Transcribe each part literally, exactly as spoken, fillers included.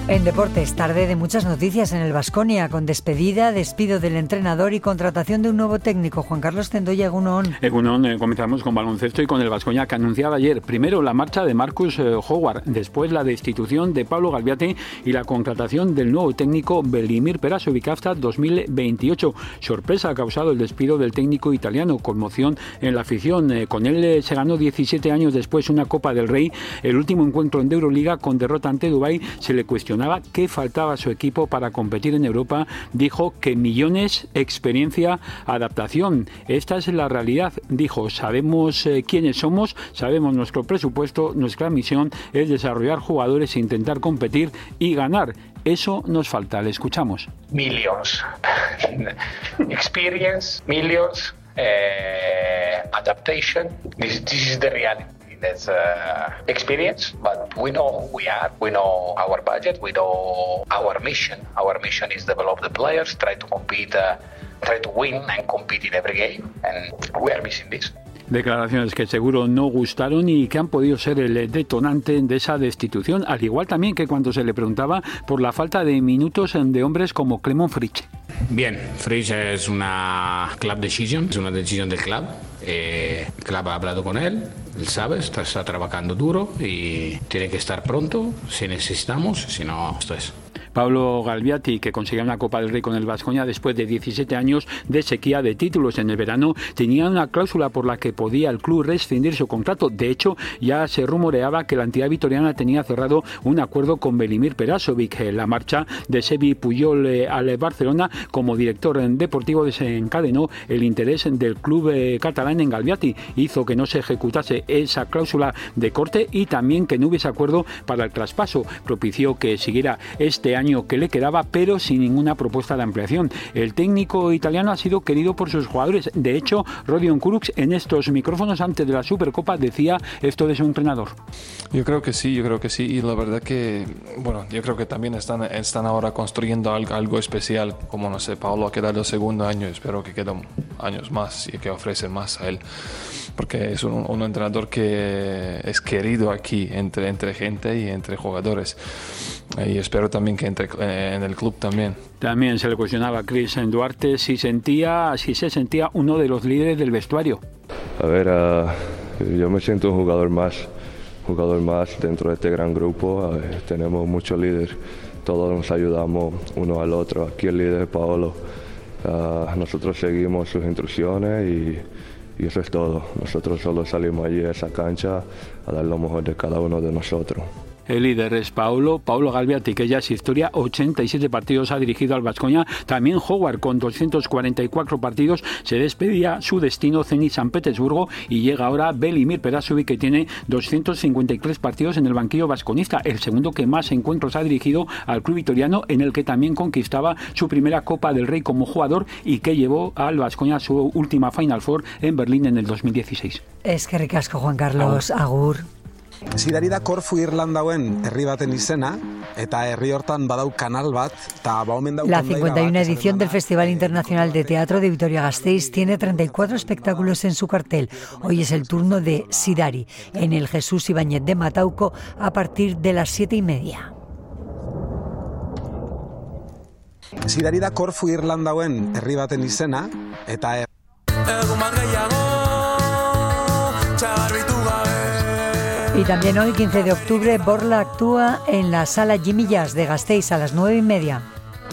En deportes, tarde de muchas noticias en el Baskonia, con despedida, despido del entrenador y contratación de un nuevo técnico. Juan Carlos Tendoya, Egunon. Egunon, eh, comenzamos con baloncesto y con el Baskonia, que anunciaba ayer primero la marcha de Marcus eh, Howard, después la destitución de Pablo Galbiati y la contratación del nuevo técnico Velimir Perasovic hasta dos mil veintiocho. Sorpresa ha causado el despido del técnico italiano, conmoción en la afición. Eh, con él eh, se ganó diecisiete años después una Copa del Rey. El último encuentro en Euroliga con derrota ante Dubái se le cuestionó qué faltaba a su equipo para competir en Europa. Dijo que millones, experiencia, adaptación. Esta es la realidad, dijo. Sabemos eh, quiénes somos, sabemos nuestro presupuesto, nuestra misión es desarrollar jugadores e intentar competir y ganar. Eso nos falta. Le escuchamos. Millions. Experience, millions, uh, adaptation. This, this is the reality. That's uh, experience, but we know who we are, we know our budget, we know our mission. Our mission is develop the players, try to compete, uh, try to win and compete in every game, and we are missing this. Declaraciones que seguro no gustaron y que han podido ser el detonante de esa destitución, al igual también que cuando se le preguntaba por la falta de minutos de hombres como Clement Fritsch. Bien, Fritsch es una club decision, es una decisión del club. Eh, el club ha hablado con él, él sabe, está, está trabajando duro y tiene que estar pronto si necesitamos, si no, esto es. Pablo Galbiati, que conseguía una Copa del Rey con el Baskonia después de diecisiete años de sequía de títulos en el verano, tenía una cláusula por la que podía el club rescindir su contrato. De hecho, ya se rumoreaba que la entidad vitoriana tenía cerrado un acuerdo con Velimir Perasovic. La marcha de Sevi Puyol al Barcelona como director deportivo desencadenó el interés del club catalán en Galbiati. Hizo que no se ejecutase esa cláusula de corte y también que no hubiese acuerdo para el traspaso. Propició que siguiera este año año que le quedaba, pero sin ninguna propuesta de ampliación. El técnico italiano ha sido querido por sus jugadores. De hecho, Rodion Kurucs en estos micrófonos antes de la Supercopa decía esto de su entrenador. Yo creo que sí, yo creo que sí, y la verdad que, bueno, yo creo que también están, están ahora construyendo algo, algo especial, como no sé, Paulo ha quedado el segundo año, espero que queden años más y que ofrecen más a él, porque es un, un entrenador que es querido aquí entre, entre gente y entre jugadores, y espero también que entre, en el club también. También se le cuestionaba a Chris Duarte si sentía, si se sentía uno de los líderes del vestuario. A ver, uh, yo me siento un jugador más, jugador más dentro de este gran grupo. Uh, tenemos muchos líderes, todos nos ayudamos uno al otro. Aquí el líder es Paolo. Uh, nosotros seguimos sus instrucciones y, y eso es todo. Nosotros solo salimos allí a esa cancha a dar lo mejor de cada uno de nosotros. El líder es Paulo, Paulo Galbiati, que ya es historia, ochenta y siete partidos ha dirigido al Baskonia. También Howard, con doscientos cuarenta y cuatro partidos, se despedía su destino Zenit San Petersburgo y llega ahora Velimir Perasovic, que tiene doscientos cincuenta y tres partidos en el banquillo vasconista, el segundo que más encuentros ha dirigido al club vitoriano, en el que también conquistaba su primera Copa del Rey como jugador y que llevó al Baskonia a su última Final Four en Berlín en el dos mil dieciséis. Es que ricasco, Juan Carlos. Agur. Zidari da Korfu Irlandauen herri baten izena, eta herri hortan badau kanal bat, eta ba omen daukan. La cincuenta y una edición del Festival Internacional de Teatro de Vitoria-Gasteiz tiene treinta y cuatro espectáculos en su cartel. Hoy es el turno de Zidari, en el Jesús Ibáñez de Matauco, a partir de las siete y media. Zidari da Korfu Irlandauen herri baten izena, eta Y también hoy, quince de octubre, Borla actúa en la Sala Jimmy Jazz de Gasteiz a las nueve y media.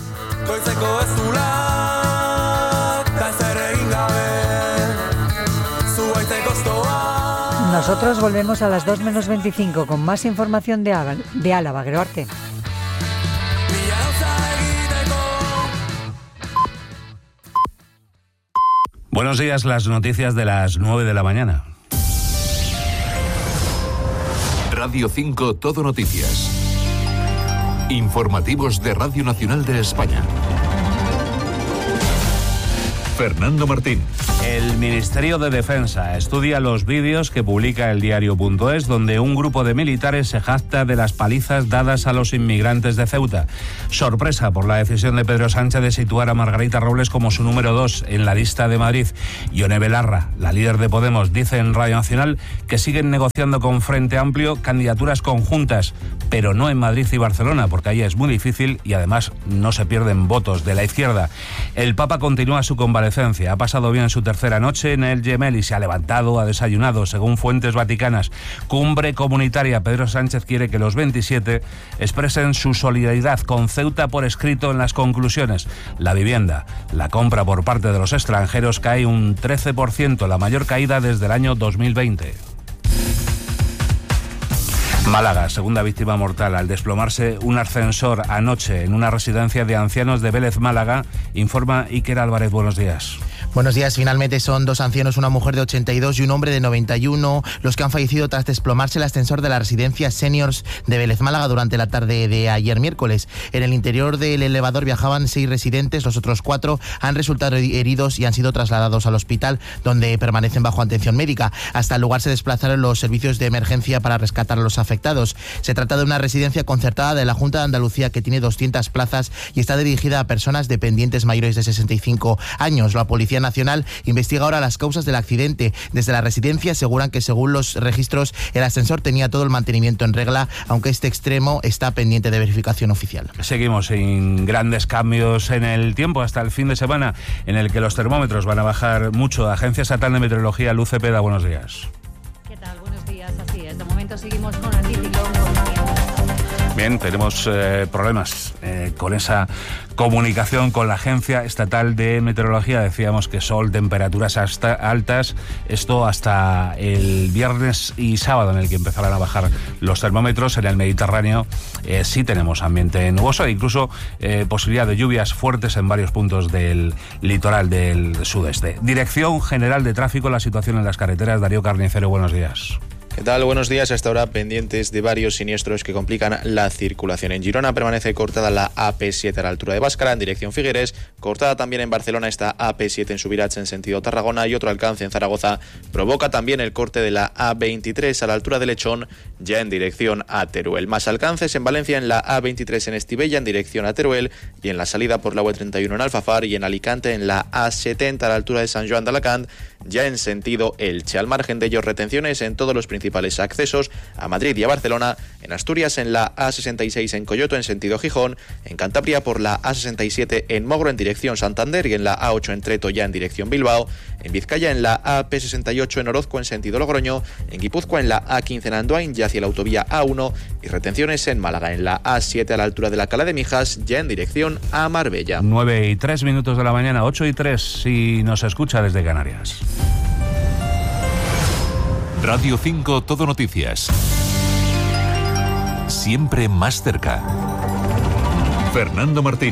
Nosotros volvemos a las dos menos veinticinco con más información de, Álava, de Álava, Greoarte. Buenos días, las noticias de las nueve de la mañana. Radio cinco Todo Noticias. Informativos de Radio Nacional de España. Fernando Martín. El Ministerio de Defensa estudia los vídeos que publica el diario punto es, donde un grupo de militares se jacta de las palizas dadas a los inmigrantes de Ceuta. Sorpresa por la decisión de Pedro Sánchez de situar a Margarita Robles como su número dos en la lista de Madrid. Ione Belarra, la líder de Podemos, dice en Radio Nacional que siguen negociando con Frente Amplio candidaturas conjuntas, pero no en Madrid y Barcelona, porque ahí es muy difícil y además no se pierden votos de la izquierda. El Papa continúa su convalecencia. Ha pasado bien su tercera noche en el Gemelli, se ha levantado, ha desayunado, según fuentes vaticanas. Cumbre comunitaria. Pedro Sánchez quiere que los veintisiete expresen su solidaridad con Ceuta por escrito en las conclusiones. La vivienda, la compra por parte de los extranjeros cae un trece por ciento, la mayor caída desde el año dos mil veinte. Málaga, segunda víctima mortal al desplomarse un ascensor anoche en una residencia de ancianos de Vélez, Málaga, informa Iker Álvarez. Buenos días. Buenos días. Finalmente son dos ancianos, una mujer de ochenta y dos y un hombre de noventa y uno, los que han fallecido tras desplomarse el ascensor de la residencia Seniors de Vélez, Málaga, durante la tarde de ayer miércoles. En el interior del elevador viajaban seis residentes, los otros cuatro han resultado heridos y han sido trasladados al hospital, donde permanecen bajo atención médica. Hasta el lugar se desplazaron los servicios de emergencia para rescatar a los afectados. Se trata de una residencia concertada de la Junta de Andalucía que tiene doscientas plazas y está dirigida a personas dependientes mayores de sesenta y cinco años. La Policía Nacional investiga ahora las causas del accidente. Desde la residencia aseguran que, según los registros, el ascensor tenía todo el mantenimiento en regla, aunque este extremo está pendiente de verificación oficial. Seguimos sin grandes cambios en el tiempo hasta el fin de semana, en el que los termómetros van a bajar mucho. Agencia Estatal de Meteorología, Luz Cepeda, buenos días. ¿Qué tal? Buenos días. Así es. De momento seguimos con anticiclón, con Bien, tenemos eh, problemas eh, con esa comunicación con la Agencia Estatal de Meteorología. Decíamos que sol, temperaturas hasta altas, esto hasta el viernes y sábado, en el que empezarán a bajar los termómetros. En el Mediterráneo eh, sí tenemos ambiente nuboso e incluso eh, posibilidad de lluvias fuertes en varios puntos del litoral del sudeste. Dirección General de Tráfico, la situación en las carreteras. Darío Carnicero, buenos días. ¿Qué tal? Buenos días. Hasta ahora pendientes de varios siniestros que complican la circulación. En Girona permanece cortada la A P siete a la altura de Báscara en dirección Figueres. Cortada también en Barcelona esta A P siete en Subirats en sentido Tarragona, y otro alcance en Zaragoza provoca también el corte de la A veintitrés a la altura de Lechón ya en dirección a Teruel. Más alcances en Valencia en la A veintitrés en Estivella en dirección a Teruel, y en la salida por la U treinta y uno en Alfafar, y en Alicante en la A setenta a la altura de San Joan de Alacant ya en sentido Elche. Al margen de ellos, retenciones en todos los principales accesos a Madrid y a Barcelona. En Asturias en la A sesenta y seis en Coyoto en sentido Gijón, en Cantabria por la A sesenta y siete en Mogro en dirección Santander, y en la A ocho en Treto ya en dirección Bilbao. En Vizcaya en la A P sesenta y ocho en Orozco en sentido Logroño, en Guipúzcoa en la A quince en Andoain ya hacia la autovía A uno, y retenciones en Málaga en la A siete a la altura de la Cala de Mijas ya en dirección a Marbella. nueve y tres minutos de la mañana, ocho y tres si nos escucha desde Canarias. Radio cinco Todo Noticias. Siempre más cerca. Fernando Martín.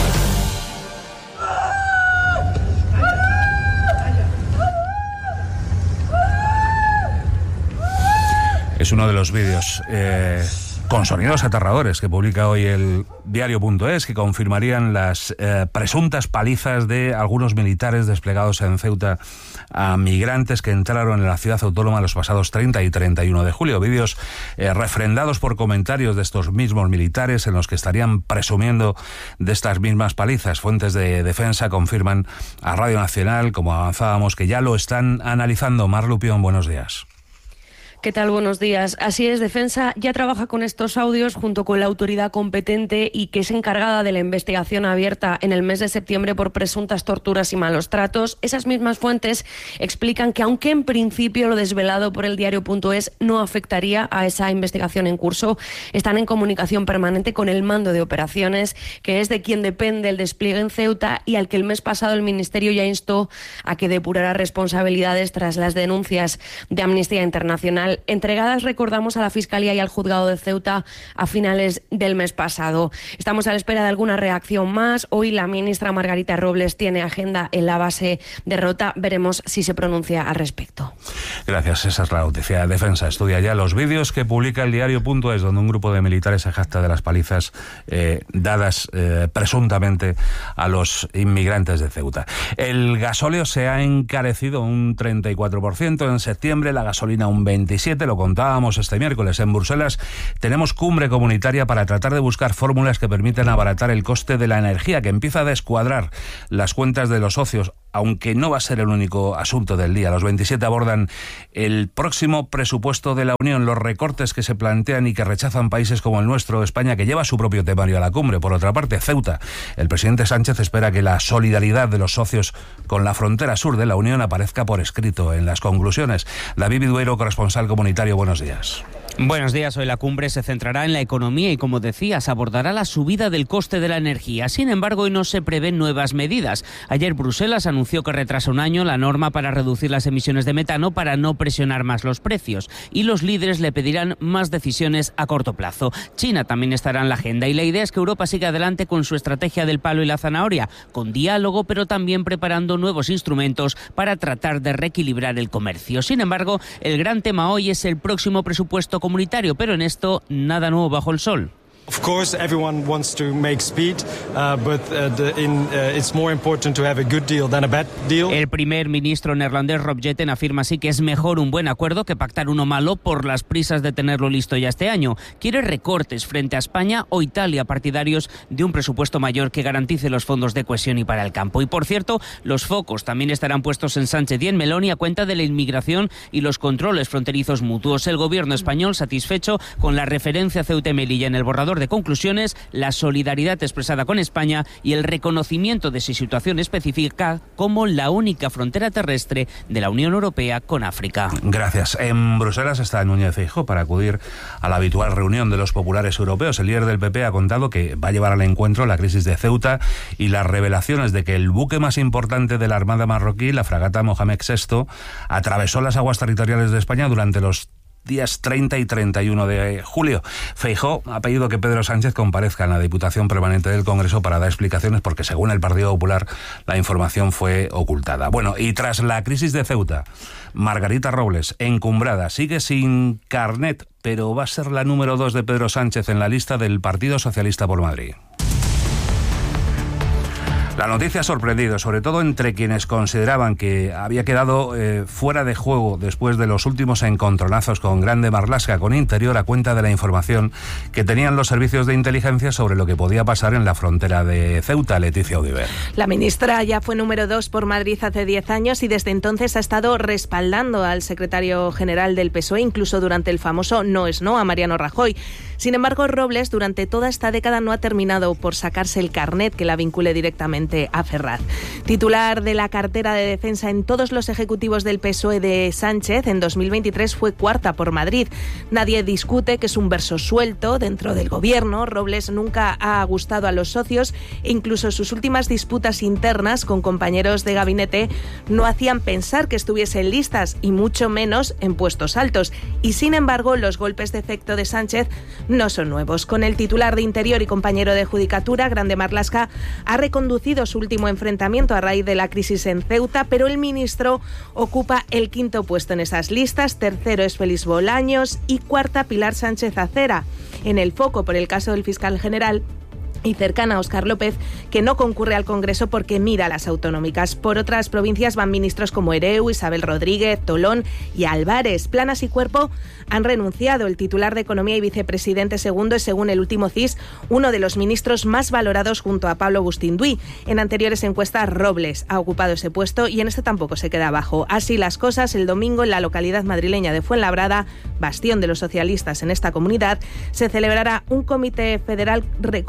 Es uno de los vídeos eh, con sonidos aterradores que publica hoy el diario punto es, que confirmarían las eh, presuntas palizas de algunos militares desplegados en Ceuta a migrantes que entraron en la ciudad autónoma los pasados treinta y treinta y uno de julio. Vídeos eh, refrendados por comentarios de estos mismos militares en los que estarían presumiendo de estas mismas palizas. Fuentes de defensa confirman a Radio Nacional, como avanzábamos, que ya lo están analizando. Mar Lupión, buenos días. ¿Qué tal? Buenos días. Así es, Defensa ya trabaja con estos audios junto con la autoridad competente y que es encargada de la investigación abierta en el mes de septiembre por presuntas torturas y malos tratos. Esas mismas fuentes explican que, aunque en principio lo desvelado por el diario punto es no afectaría a esa investigación en curso, están en comunicación permanente con el mando de operaciones, que es de quien depende el despliegue en Ceuta y al que el mes pasado el Ministerio ya instó a que depurara responsabilidades tras las denuncias de Amnistía Internacional Nacional, entregadas, recordamos, a la Fiscalía y al Juzgado de Ceuta a finales del mes pasado. Estamos a la espera de alguna reacción más. Hoy la ministra Margarita Robles tiene agenda en la base de Rota. Veremos si se pronuncia al respecto. Gracias, esa es la noticia de Defensa. Estudia ya los vídeos que publica el diario.es, donde un grupo de militares se jacta de las palizas eh, dadas eh, presuntamente a los inmigrantes de Ceuta. El gasóleo se ha encarecido un treinta y cuatro por ciento en septiembre, la gasolina un veintisiete por ciento, lo contábamos este miércoles. En Bruselas tenemos cumbre comunitaria para tratar de buscar fórmulas que permiten abaratar el coste de la energía, que empieza a descuadrar las cuentas de los socios, aunque no va a ser el único asunto del día. Los veintisiete abordan el próximo presupuesto de la Unión, los recortes que se plantean y que rechazan países como el nuestro, España, que lleva su propio temario a la cumbre. Por otra parte, Ceuta. El presidente Sánchez espera que la solidaridad de los socios con la frontera sur de la Unión aparezca por escrito en las conclusiones. David Viduero, corresponsal comunitario, buenos días. Buenos días. Hoy la cumbre se centrará en la economía y, como decías, abordará la subida del coste de la energía. Sin embargo, hoy no se prevén nuevas medidas. Ayer Bruselas anunció que retrasa un año la norma para reducir las emisiones de metano para no presionar más los precios. Y los líderes le pedirán más decisiones a corto plazo. China también estará en la agenda y la idea es que Europa siga adelante con su estrategia del palo y la zanahoria, con diálogo, pero también preparando nuevos instrumentos para tratar de reequilibrar el comercio. Sin embargo, el gran tema hoy es el próximo presupuesto comunitario, pero en esto nada nuevo bajo el sol. Of course, everyone wants to make speed, uh, but uh, the, in, uh, it's more important to have a good deal than a bad deal. El primer ministro neerlandés Rob Jetten afirma así que es mejor un buen acuerdo que pactar uno malo por las prisas de tenerlo listo ya este año. Quiere recortes frente a España o Italia, partidarios de un presupuesto mayor que garantice los fondos de cohesión y para el campo. Y por cierto, los focos también estarán puestos en Sánchez y en Meloni a cuenta de la inmigración y los controles fronterizos mutuos. El gobierno español satisfecho con la referencia a Ceuta y Melilla en el borrador de conclusiones, la solidaridad expresada con España y el reconocimiento de su situación específica como la única frontera terrestre de la Unión Europea con África. Gracias. En Bruselas está Núñez Feijóo para acudir a la habitual reunión de los populares europeos. El líder del P P ha contado que va a llevar al encuentro la crisis de Ceuta y las revelaciones de que el buque más importante de la Armada marroquí, la fragata Mohamed sexto, atravesó las aguas territoriales de España durante los días treinta y treinta y uno de julio. Feijóo ha pedido que Pedro Sánchez comparezca en la Diputación Permanente del Congreso para dar explicaciones porque, según el Partido Popular, la información fue ocultada. Bueno, y tras la crisis de Ceuta, Margarita Robles, encumbrada, sigue sin carnet, pero va a ser la número dos de Pedro Sánchez en la lista del Partido Socialista por Madrid. La noticia ha sorprendido, sobre todo entre quienes consideraban que había quedado eh, fuera de juego después de los últimos encontronazos con Grande Marlaska, con Interior, a cuenta de la información que tenían los servicios de inteligencia sobre lo que podía pasar en la frontera de Ceuta. Leticia Audiver. La ministra ya fue número dos por Madrid hace diez años y desde entonces ha estado respaldando al secretario general del P S O E, incluso durante el famoso no es no a Mariano Rajoy. Sin embargo, Robles durante toda esta década no ha terminado por sacarse el carnet que la vincule directamente a Ferraz. Titular de la cartera de defensa en todos los ejecutivos del P S O E de Sánchez, en dos mil veintitrés fue cuarta por Madrid. Nadie discute que es un verso suelto dentro del gobierno. Robles nunca ha gustado a los socios e incluso sus últimas disputas internas con compañeros de gabinete no hacían pensar que estuviesen listas y mucho menos en puestos altos. Y sin embargo, los golpes de efecto de Sánchez no son nuevos. Con el titular de Interior y compañero de Judicatura, Grande Marlaska, ha reconducido su último enfrentamiento a raíz de la crisis en Ceuta, pero el ministro ocupa el quinto puesto en esas listas, tercero es Félix Bolaños y cuarta Pilar Sánchez Acera. En el foco por el caso del fiscal general y cercana a Óscar López, que no concurre al Congreso porque mira las autonómicas. Por otras provincias van ministros como Ereu, Isabel Rodríguez, Tolón y Álvarez. Planas y Cuerpo han renunciado. El titular de Economía y vicepresidente segundo es, según el último C I S, uno de los ministros más valorados junto a Pablo Bustinduy. En anteriores encuestas, Robles ha ocupado ese puesto y en este tampoco se queda abajo. Así las cosas, el domingo en la localidad madrileña de Fuenlabrada, bastión de los socialistas en esta comunidad, se celebrará un comité federal reconvertido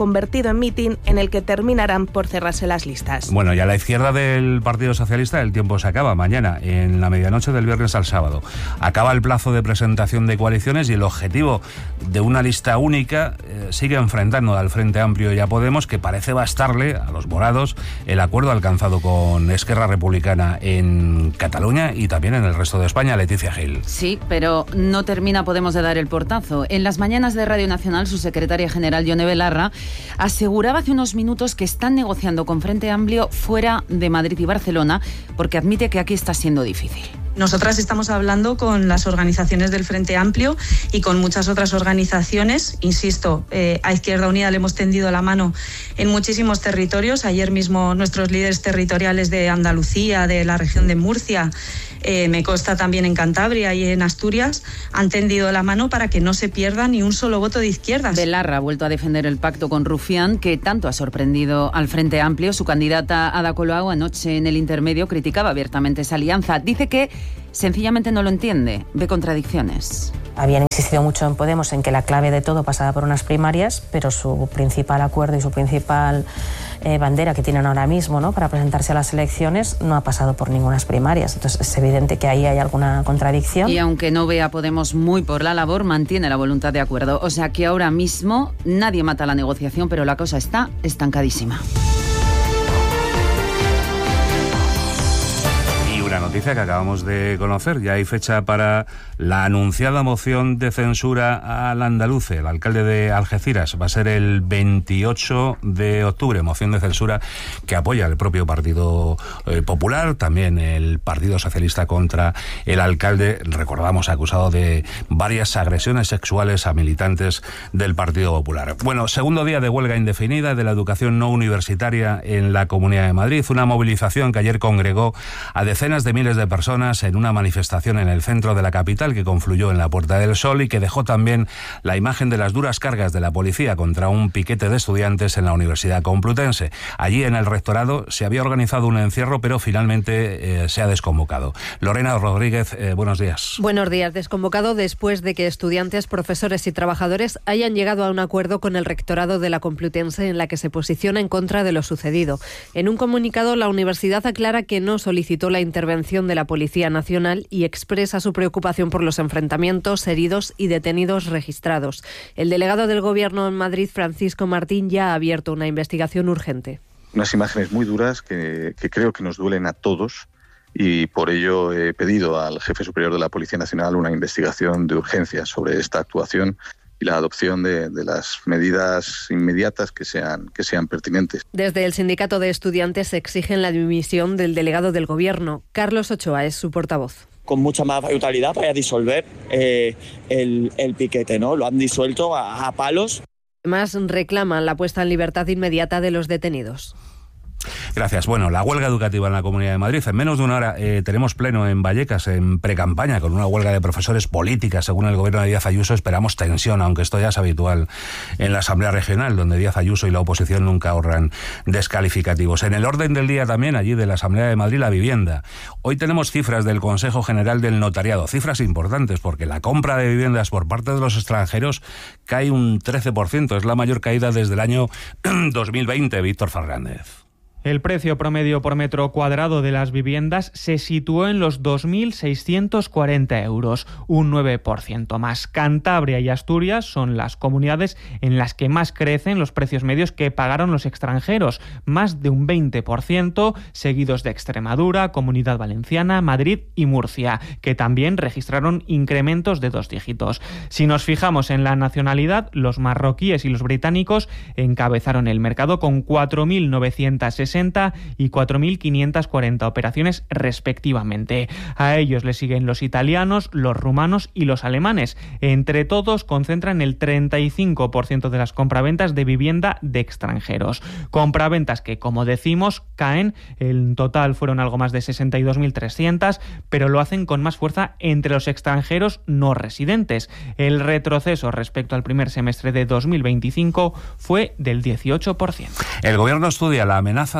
convertido en mitin en el que terminarán por cerrarse las listas. Bueno, y a la izquierda del Partido Socialista el tiempo se acaba mañana, en la medianoche del viernes al sábado. Acaba el plazo de presentación de coaliciones y el objetivo de una lista única eh, sigue enfrentando al Frente Amplio y a Podemos, que parece bastarle a los morados el acuerdo alcanzado con Esquerra Republicana en Cataluña y también en el resto de España. Leticia Gil. Sí, pero no termina Podemos de dar el portazo. En las mañanas de Radio Nacional, su secretaria general, Yone Belarra, aseguraba hace unos minutos que están negociando con Frente Amplio fuera de Madrid y Barcelona, porque admite que aquí está siendo difícil. Nosotras estamos hablando con las organizaciones del Frente Amplio y con muchas otras organizaciones. Insisto, eh, a Izquierda Unida le hemos tendido la mano en muchísimos territorios. Ayer mismo nuestros líderes territoriales de Andalucía, de la región de Murcia, eh, me consta también en Cantabria y en Asturias, han tendido la mano para que no se pierda ni un solo voto de izquierdas. Belarra ha vuelto a defender el pacto con Rufián, que tanto ha sorprendido al Frente Amplio. Su candidata Ada Colau anoche en el intermedio criticaba abiertamente esa alianza. Dice que sencillamente no lo entiende, ve contradicciones. Habían insistido mucho en Podemos en que la clave de todo pasaba por unas primarias, pero su principal acuerdo y su principal eh, bandera que tienen ahora mismo, ¿no?, para presentarse a las elecciones no ha pasado por ningunas primarias. Entonces es evidente que ahí hay alguna contradicción. Y aunque no ve a Podemos muy por la labor, mantiene la voluntad de acuerdo. O sea que ahora mismo nadie mata la negociación, pero la cosa está estancadísima. La noticia que acabamos de conocer, ya hay fecha para la anunciada moción de censura al andaluce, el alcalde de Algeciras. Va a ser el veintiocho de octubre, moción de censura que apoya el propio Partido eh, Popular, también el Partido Socialista contra el alcalde, recordamos, acusado de varias agresiones sexuales a militantes del Partido Popular. Bueno, segundo día de huelga indefinida de la educación no universitaria en la Comunidad de Madrid, una movilización que ayer congregó a decenas de miles de personas en una manifestación en el centro de la capital que confluyó en la Puerta del Sol y que dejó también la imagen de las duras cargas de la policía contra un piquete de estudiantes en la Universidad Complutense. Allí en el rectorado se había organizado un encierro, pero finalmente eh, se ha desconvocado. Lorena Rodríguez, eh, buenos días. Buenos días. Desconvocado después de que estudiantes, profesores y trabajadores hayan llegado a un acuerdo con el rectorado de la Complutense en la que se posiciona en contra de lo sucedido. En un comunicado, la universidad aclara que no solicitó la intervención de la Policía Nacional y expresa su preocupación por los enfrentamientos, heridos y detenidos registrados. El delegado del Gobierno en Madrid, Francisco Martín, ya ha abierto una investigación urgente. Unas imágenes muy duras que, que creo que nos duelen a todos y por ello he pedido al jefe superior de la Policía Nacional una investigación de urgencia sobre esta actuación y la adopción de, de las medidas inmediatas que sean, que sean pertinentes. Desde el Sindicato de Estudiantes exigen la dimisión del delegado del Gobierno. Carlos Ochoa es su portavoz. Con mucha más brutalidad para disolver eh, el, el piquete, ¿no? Lo han disuelto a, a palos. Además, reclaman la puesta en libertad inmediata de los detenidos. Gracias. Bueno, la huelga educativa en la Comunidad de Madrid. En menos de una hora eh, tenemos pleno en Vallecas, en precampaña, con una huelga de profesores política, según el gobierno de Díaz Ayuso. Esperamos tensión, aunque esto ya es habitual en la Asamblea Regional, donde Díaz Ayuso y la oposición nunca ahorran descalificativos. En el orden del día también, allí de la Asamblea de Madrid, la vivienda. Hoy tenemos cifras del Consejo General del Notariado, cifras importantes, porque la compra de viviendas por parte de los extranjeros cae un trece por ciento. Es la mayor caída desde el año dos mil veinte. Víctor Fernández. El precio promedio por metro cuadrado de las viviendas se situó en los dos mil seiscientos cuarenta euros, un nueve por ciento más. Cantabria y Asturias son las comunidades en las que más crecen los precios medios que pagaron los extranjeros, más de un veinte por ciento, seguidos de Extremadura, Comunidad Valenciana, Madrid y Murcia, que también registraron incrementos de dos dígitos. Si nos fijamos en la nacionalidad, los marroquíes y los británicos encabezaron el mercado con cuatro mil novecientos sesenta y cuatro mil quinientos cuarenta operaciones respectivamente. A ellos le siguen los italianos, los rumanos y los alemanes. Entre todos concentran el treinta y cinco por ciento de las compraventas de vivienda de extranjeros. Compraventas que, como decimos, caen. En total fueron algo más de sesenta y dos mil trescientas, pero lo hacen con más fuerza entre los extranjeros no residentes. El retroceso respecto al primer semestre de dos mil veinticinco fue del dieciocho por ciento. El gobierno estudia la amenaza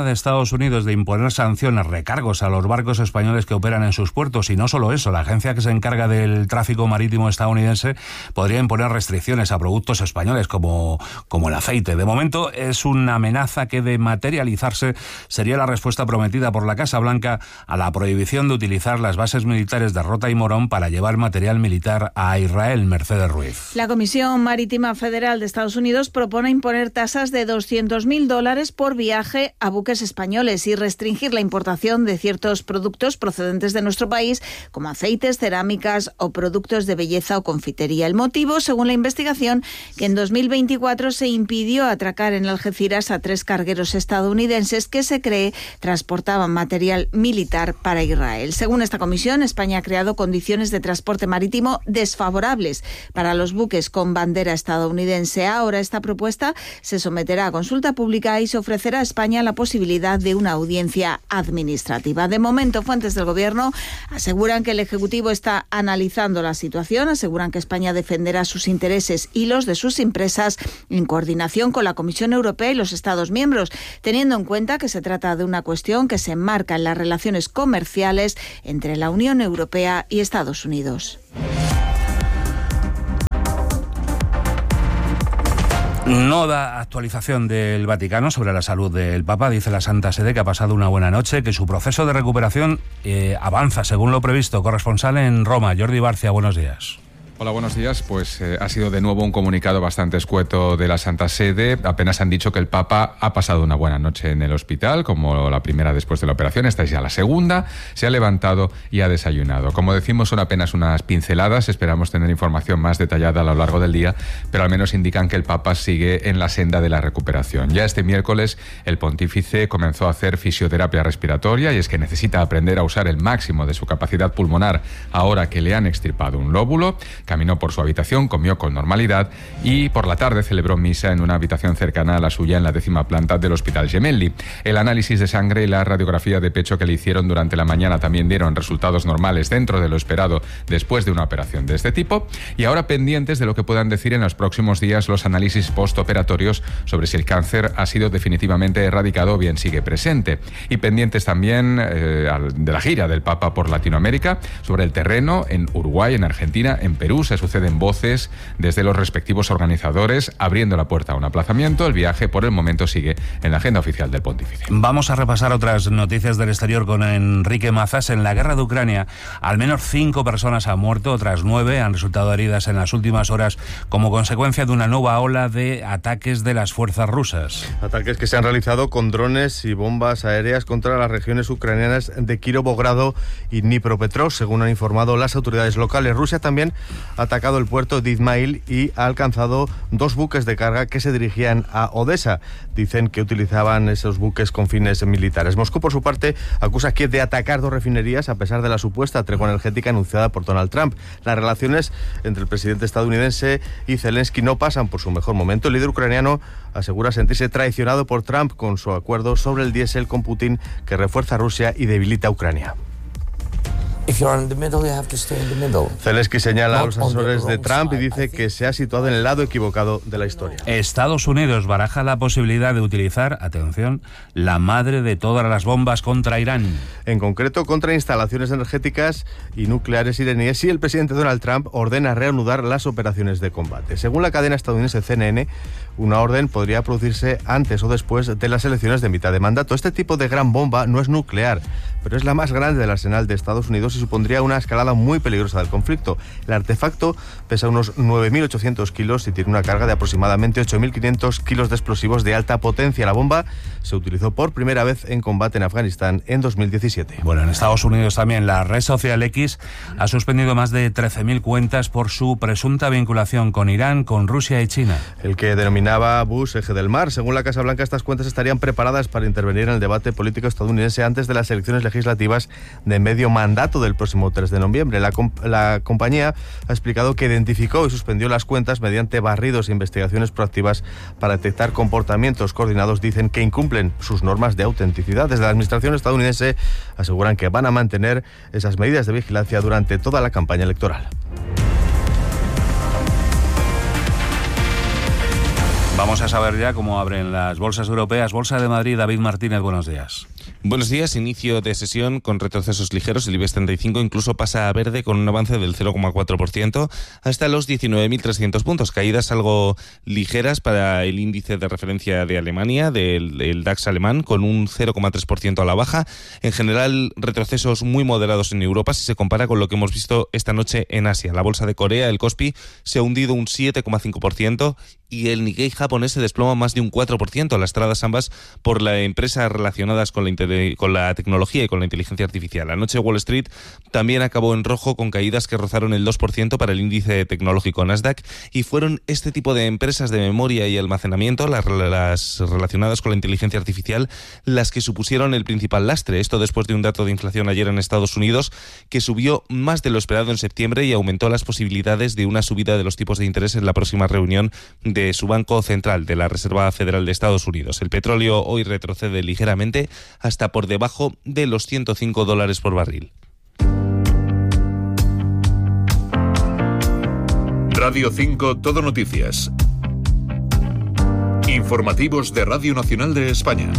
amenaza de Estados Unidos de imponer sanciones, recargos a los barcos españoles que operan en sus puertos, y no solo eso, la agencia que se encarga del tráfico marítimo estadounidense podría imponer restricciones a productos españoles como, como el aceite. De momento es una amenaza que, de materializarse, sería la respuesta prometida por la Casa Blanca a la prohibición de utilizar las bases militares de Rota y Morón para llevar material militar a Israel. Mercedes Ruiz. La Comisión Marítima Federal de Estados Unidos propone imponer tasas de doscientos mil dólares por viaje a buques españoles y restringir la importación de ciertos productos procedentes de nuestro país, como aceites, cerámicas o productos de belleza o confitería. El motivo, según la investigación, que en dos mil veinticuatro se impidió atracar en Algeciras a tres cargueros estadounidenses que se cree transportaban material militar para Israel. Según esta comisión, España ha creado condiciones de transporte marítimo desfavorables para los buques con bandera estadounidense. Ahora esta propuesta se someterá a consulta pública y se ofrecerá a España la posibilidad de una audiencia administrativa. De momento, fuentes del Gobierno aseguran que el Ejecutivo está analizando la situación, aseguran que España defenderá sus intereses y los de sus empresas en coordinación con la Comisión Europea y los Estados miembros, teniendo en cuenta que se trata de una cuestión que se enmarca en las relaciones comerciales entre la Unión Europea y Estados Unidos. No da actualización del Vaticano sobre la salud del Papa. Dice la Santa Sede que ha pasado una buena noche, que su proceso de recuperación eh, avanza según lo previsto. Corresponsal en Roma, Jordi Barcia, buenos días. Hola, buenos días. Pues eh, ha sido de nuevo un comunicado bastante escueto de la Santa Sede. Apenas han dicho que el Papa ha pasado una buena noche en el hospital, como la primera después de la operación. Esta es ya la segunda. Se ha levantado y ha desayunado. Como decimos, son apenas unas pinceladas. Esperamos tener información más detallada a lo largo del día, pero al menos indican que el Papa sigue en la senda de la recuperación. Ya este miércoles el pontífice comenzó a hacer fisioterapia respiratoria, y es que necesita aprender a usar el máximo de su capacidad pulmonar ahora que le han extirpado un lóbulo. Caminó por su habitación, comió con normalidad y por la tarde celebró misa en una habitación cercana a la suya en la décima planta del Hospital Gemelli. El análisis de sangre y la radiografía de pecho que le hicieron durante la mañana también dieron resultados normales dentro de lo esperado después de una operación de este tipo, y ahora pendientes de lo que puedan decir en los próximos días los análisis postoperatorios sobre si el cáncer ha sido definitivamente erradicado o bien sigue presente, y pendientes también eh, de la gira del Papa por Latinoamérica. Sobre el terreno, en Uruguay, en Argentina, en Perú, se suceden voces desde los respectivos organizadores abriendo la puerta a un aplazamiento. El viaje por el momento sigue en la agenda oficial del pontífice. Vamos a repasar otras noticias del exterior con Enrique Mazas. En la guerra de Ucrania, al menos cinco personas han muerto, otras nueve han resultado heridas en las últimas horas como consecuencia de una nueva ola de ataques de las fuerzas rusas. Ataques que se han realizado con drones y bombas aéreas contra las regiones ucranianas de Kirovogrado y Dnipropetrovsk, según han informado las autoridades locales. Rusia también ha atacado el puerto de Izmail y ha alcanzado dos buques de carga que se dirigían a Odessa. Dicen que utilizaban esos buques con fines militares. Moscú, por su parte, acusa a Kiev de atacar dos refinerías a pesar de la supuesta tregua energética anunciada por Donald Trump. Las relaciones entre el presidente estadounidense y Zelensky no pasan por su mejor momento. El líder ucraniano asegura sentirse traicionado por Trump con su acuerdo sobre el diésel con Putin, que refuerza a Rusia y debilita a Ucrania. Zelensky señala a los asesores de Trump y dice que se ha situado en el lado equivocado de la historia. Estados Unidos baraja la posibilidad de utilizar, atención, la madre de todas las bombas contra Irán. En concreto, contra instalaciones energéticas y nucleares iraníes, si el presidente Donald Trump ordena reanudar las operaciones de combate. Según la cadena estadounidense C N N, una orden podría producirse antes o después de las elecciones de mitad de mandato. Este tipo de gran bomba no es nuclear, pero es la más grande del arsenal de Estados Unidos y supondría una escalada muy peligrosa del conflicto. El artefacto pesa unos nueve mil ochocientos kilos y tiene una carga de aproximadamente ocho mil quinientos kilos de explosivos de alta potencia. La bomba se utilizó por primera vez en combate en Afganistán en dos mil diecisiete. Bueno, en Estados Unidos también la red social X ha suspendido más de trece mil cuentas por su presunta vinculación con Irán, con Rusia y China. El que denominaba Bush eje del mar. Según la Casa Blanca, estas cuentas estarían preparadas para intervenir en el debate político estadounidense antes de las elecciones legislativas de medio mandato del próximo tres de noviembre. La, comp- la compañía ha explicado que identificó y suspendió las cuentas mediante barridos e investigaciones proactivas para detectar comportamientos coordinados, dicen, que incumplen sus normas de autenticidad. Desde la administración estadounidense aseguran que van a mantener esas medidas de vigilancia durante toda la campaña electoral. Vamos a saber ya cómo abren las bolsas europeas. Bolsa de Madrid, David Martínez, buenos días. Buenos días, inicio de sesión con retrocesos ligeros. El IBEX treinta y cinco incluso pasa a verde con un avance del cero coma cuatro por ciento hasta los diecinueve mil trescientos puntos. Caídas algo ligeras para el índice de referencia de Alemania, del el DAX alemán, con un cero coma tres por ciento a la baja. En general, retrocesos muy moderados en Europa si se compara con lo que hemos visto esta noche en Asia. La bolsa de Corea, el Kospi, se ha hundido un siete coma cinco por ciento y el Nikkei japonés se desploma más de un cuatro por ciento, lastradas ambas por las empresas relacionadas con la, inter- con la tecnología y con la inteligencia artificial. Anoche Wall Street también acabó en rojo con caídas que rozaron el dos por ciento para el índice tecnológico Nasdaq y fueron este tipo de empresas de memoria y almacenamiento, las, las relacionadas con la inteligencia artificial, las que supusieron el principal lastre. Esto después de un dato de inflación ayer en Estados Unidos que subió más de lo esperado en septiembre y aumentó las posibilidades de una subida de los tipos de interés en la próxima reunión de su Banco Central, de la Reserva Federal de Estados Unidos. El petróleo hoy retrocede ligeramente hasta por debajo de los ciento cinco dólares por barril. Radio cinco Todo Noticias. Informativos de Radio Nacional de España.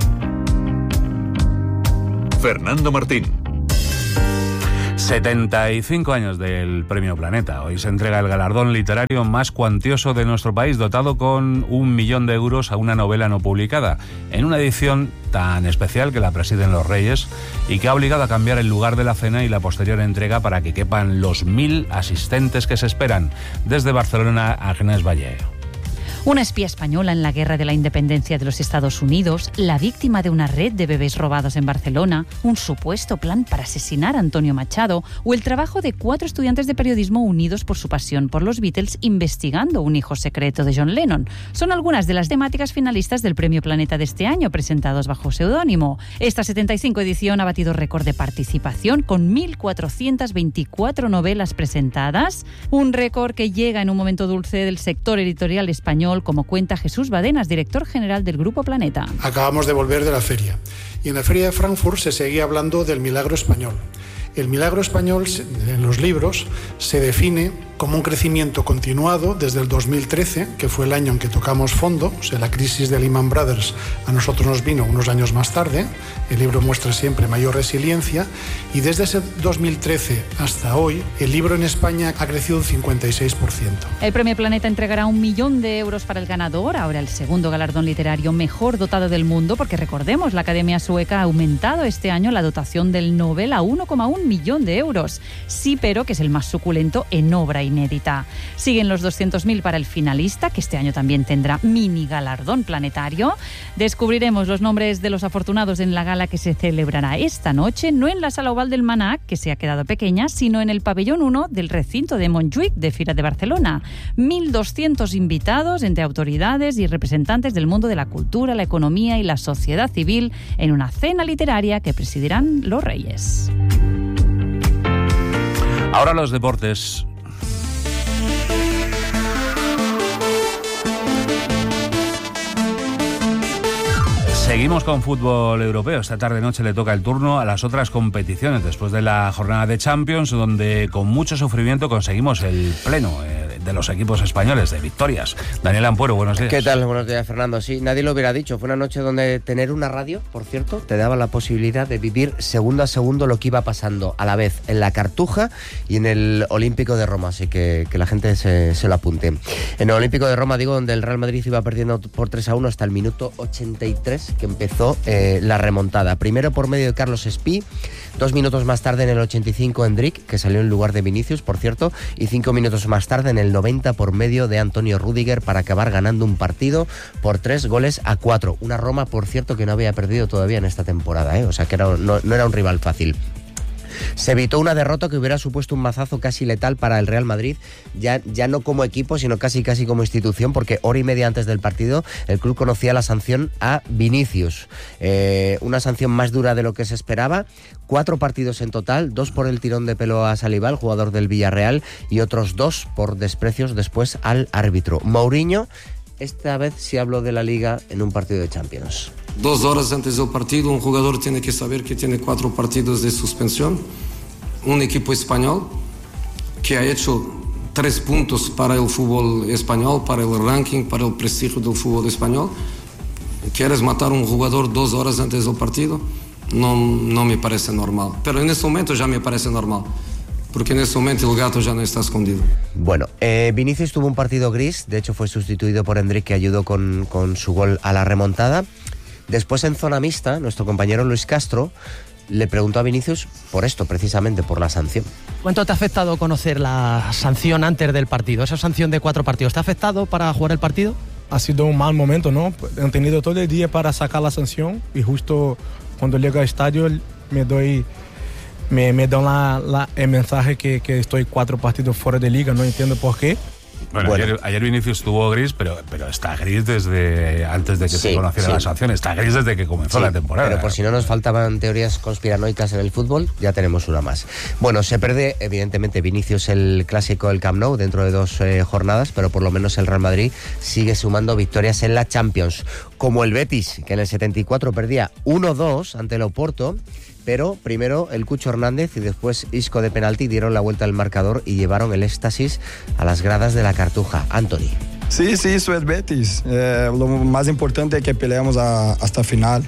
Fernando Martín. setenta y cinco años del Premio Planeta. Hoy se entrega el galardón literario más cuantioso de nuestro país, dotado con un millón de euros a una novela no publicada, en una edición tan especial que la presiden los Reyes y que ha obligado a cambiar el lugar de la cena y la posterior entrega para que quepan los mil asistentes que se esperan. Desde Barcelona, Agnès Valle. Una espía española en la guerra de la independencia de los Estados Unidos, la víctima de una red de bebés robados en Barcelona, un supuesto plan para asesinar a Antonio Machado o el trabajo de cuatro estudiantes de periodismo unidos por su pasión por los Beatles investigando un hijo secreto de John Lennon. Son algunas de las temáticas finalistas del Premio Planeta de este año, presentados bajo seudónimo. Esta setenta y cinco edición ha batido récord de participación con mil cuatrocientas veinticuatro novelas presentadas, un récord que llega en un momento dulce del sector editorial español, como cuenta Jesús Badenas, director general del Grupo Planeta. Acabamos de volver de la feria y en la feria de Frankfurt se seguía hablando del milagro español. El milagro español en los libros se define como un crecimiento continuado desde el dos mil trece, que fue el año en que tocamos fondo. O sea, la crisis de Lehman Brothers a nosotros nos vino unos años más tarde. El libro muestra siempre mayor resiliencia y desde ese dos mil trece hasta hoy el libro en España ha crecido un cincuenta y seis por ciento. El Premio Planeta entregará un millón de euros para el ganador, ahora el segundo galardón literario mejor dotado del mundo, porque recordemos, la Academia Sueca ha aumentado este año la dotación del Nobel a uno coma uno millón de euros. Sí, pero que es el más suculento en obra inédita. Siguen los doscientos mil para el finalista, que este año también tendrá mini galardón planetario. Descubriremos los nombres de los afortunados en la gala que se celebrará esta noche, no en la Sala Oval del Manac, que se ha quedado pequeña, sino en el pabellón uno del recinto de Montjuïc de Fira de Barcelona. mil doscientos invitados entre autoridades y representantes del mundo de la cultura, la economía y la sociedad civil en una cena literaria que presidirán los Reyes. Ahora los deportes. Seguimos con fútbol europeo. Esta tarde-noche le toca el turno a las otras competiciones después de la jornada de Champions, donde con mucho sufrimiento conseguimos el pleno eh, de los equipos españoles de victorias. Daniel Ampuero, buenos días. ¿Qué tal? Buenos días, Fernando. Sí, nadie lo hubiera dicho. Fue una noche donde tener una radio, por cierto, te daba la posibilidad de vivir segundo a segundo lo que iba pasando a la vez en la Cartuja y en el Olímpico de Roma. Así que que la gente se, se lo apunte. En el Olímpico de Roma, digo, donde el Real Madrid iba perdiendo por tres a uno hasta el minuto ochenta y tres, que empezó eh, la remontada. Primero por medio de Carlos Espí, dos minutos más tarde en el ochenta y cinco Endrick, que salió en lugar de Vinicius, por cierto, y cinco minutos más tarde en el noventa por medio de Antonio Rüdiger para acabar ganando un partido por tres goles a cuatro. Una Roma, por cierto, que no había perdido todavía en esta temporada, ¿eh? O sea que era, no, no era un rival fácil. Se evitó una derrota que hubiera supuesto un mazazo casi letal para el Real Madrid, ya, ya no como equipo, sino casi casi como institución, porque hora y media antes del partido el club conocía la sanción a Vinicius. Eh, una sanción más dura de lo que se esperaba. Cuatro partidos en total, dos por el tirón de pelo a Saliba, el jugador del Villarreal, y otros dos por desprecios después al árbitro. Mourinho, esta vez sí habló de la Liga en un partido de Champions. Dos horas antes del partido, un jugador tiene que saber que tiene cuatro partidos de suspensión. Un equipo español que ha hecho tres puntos para el fútbol español, para el ranking, para el prestigio del fútbol español. ¿Quieres matar a un jugador dos horas antes del partido? No, no me parece normal. Pero en este momento ya me parece normal. Porque en este momento el gato ya no está escondido. Bueno, eh, Vinicius tuvo un partido gris. De hecho fue sustituido por Endrick, que ayudó con, con su gol a la remontada. Después, en zona mixta, nuestro compañero Luis Castro le preguntó a Vinicius por esto, precisamente por la sanción. ¿Cuánto te ha afectado conocer la sanción antes del partido? Esa sanción de cuatro partidos, ¿te ha afectado para jugar el partido? Ha sido un mal momento, ¿no? He tenido todo el día para sacar la sanción y justo cuando llego al estadio me doy, me, me dan la, la, el mensaje que, que estoy cuatro partidos fuera de liga, no entiendo por qué. Bueno, bueno. Ayer, ayer Vinicius estuvo gris, pero, pero está gris desde antes de que sí, se conociera sí. la sanción, está gris desde que comenzó sí, la temporada. Pero por si no nos faltaban teorías conspiranoicas en el fútbol, ya tenemos una más. Bueno, se pierde evidentemente Vinicius el clásico del Camp Nou dentro de dos eh, jornadas, pero por lo menos el Real Madrid sigue sumando victorias en la Champions, como el Betis, que en el setenta y cuatro perdía uno dos ante el Oporto. Pero primero el Cucho Hernández y después Isco de penalti dieron la vuelta al marcador y llevaron el éxtasis a las gradas de la Cartuja. Anthony. Sí, sí, eso es Betis. Eh, lo más importante es que peleamos a, hasta el final.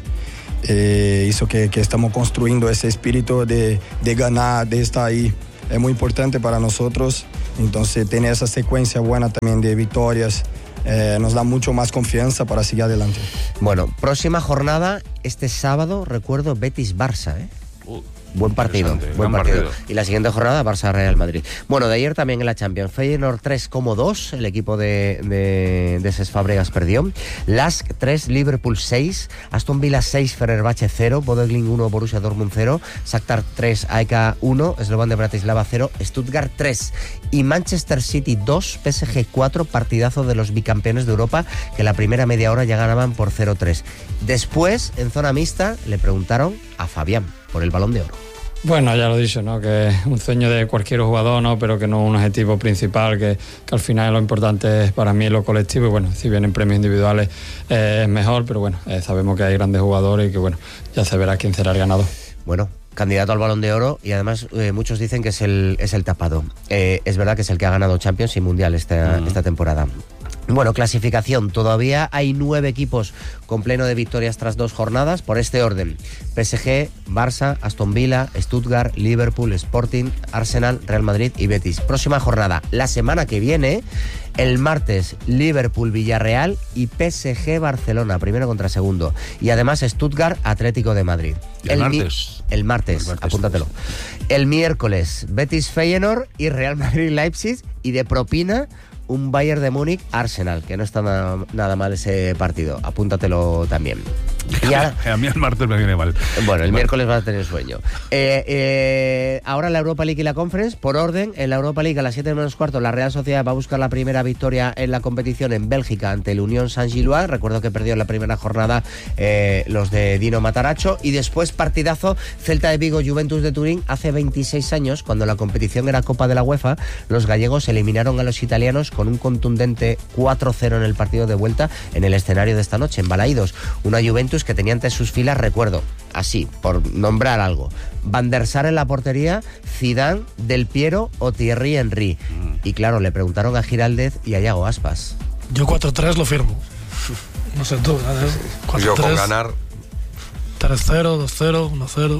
Eh, eso que, que estamos construyendo, ese espíritu de, de ganar, de estar ahí, es muy importante para nosotros. Entonces, tener esa secuencia buena también de victorias Eh, nos da mucho más confianza para seguir adelante. Bueno, próxima jornada, este sábado, recuerdo, Betis-Barça, ¿eh? Uh, buen partido, buen partido. partido. Y la siguiente jornada, Barça-Real Madrid. Bueno, de ayer también en la Champions, Feyenoord tres como dos, el equipo de, de, de Cesc Fábregas perdió. Lask tres, Liverpool seis, Aston Villa seis, Fenerbahce cero, Bodø/Glimt uno, Borussia Dortmund cero, Shakhtar tres, A E K uno, Slovan de Bratislava cero, Stuttgart tres y Manchester City dos, P S G cuatro, partidazo de los bicampeones de Europa que la primera media hora ya ganaban por cero tres. Después, en zona mixta, le preguntaron a Fabián por el Balón de Oro. Bueno, ya lo he dicho, ¿no? Que es un sueño de cualquier jugador, ¿no? Pero que no un objetivo principal, que, que al final lo importante es para mí lo colectivo. Y bueno, si bien en premios individuales eh, es mejor, pero bueno, eh, sabemos que hay grandes jugadores y que bueno, ya se verá quién será el ganador. Bueno, candidato al Balón de Oro y además eh, muchos dicen que es el, es el tapado. Eh, es verdad que es el que ha ganado Champions y Mundial esta, mm. esta temporada. Bueno, clasificación. Todavía hay nueve equipos con pleno de victorias tras dos jornadas. Por este orden: P S G, Barça, Aston Villa, Stuttgart, Liverpool, Sporting, Arsenal, Real Madrid y Betis. Próxima jornada, la semana que viene, el martes, Liverpool, Villarreal y P S G, Barcelona, primero contra segundo. Y además Stuttgart, Atlético de Madrid. ¿Y el, el martes? Mi- el martes, el martes apúntatelo. El miércoles, Betis, Feyenoord y Real Madrid, Leipzig. Y de propina, un Bayern de Múnich, Arsenal, que no está nada, nada mal ese partido. Apúntatelo también. Y ahora, a mí el martes me viene mal. Bueno, el miércoles vas a tener sueño. Eh, eh, ahora la Europa League y la Conference, por orden. En la Europa League a las siete menos cuarto, la Real Sociedad va a buscar la primera victoria en la competición en Bélgica ante el Unión Saint-Gilloise. Recuerdo que perdió en la primera jornada eh, los de Dino Mataracho. Y después partidazo, Celta de Vigo, Juventus de Turín. Hace veintiséis años, cuando la competición era Copa de la UEFA, los gallegos eliminaron a los italianos con un contundente cuatro cero en el partido de vuelta en el escenario de esta noche, en Balaídos. Una Juventus que tenía entre sus filas, recuerdo, así, por nombrar algo, Van der Sar en la portería, Zidane, Del Piero o Thierry Henry. Y claro, le preguntaron a Giraldez y a Iago Aspas. Yo cuatro tres lo firmo. No sé tú, ¿sabes? cuatro tres, yo con ganar tres cero, dos cero, uno cero.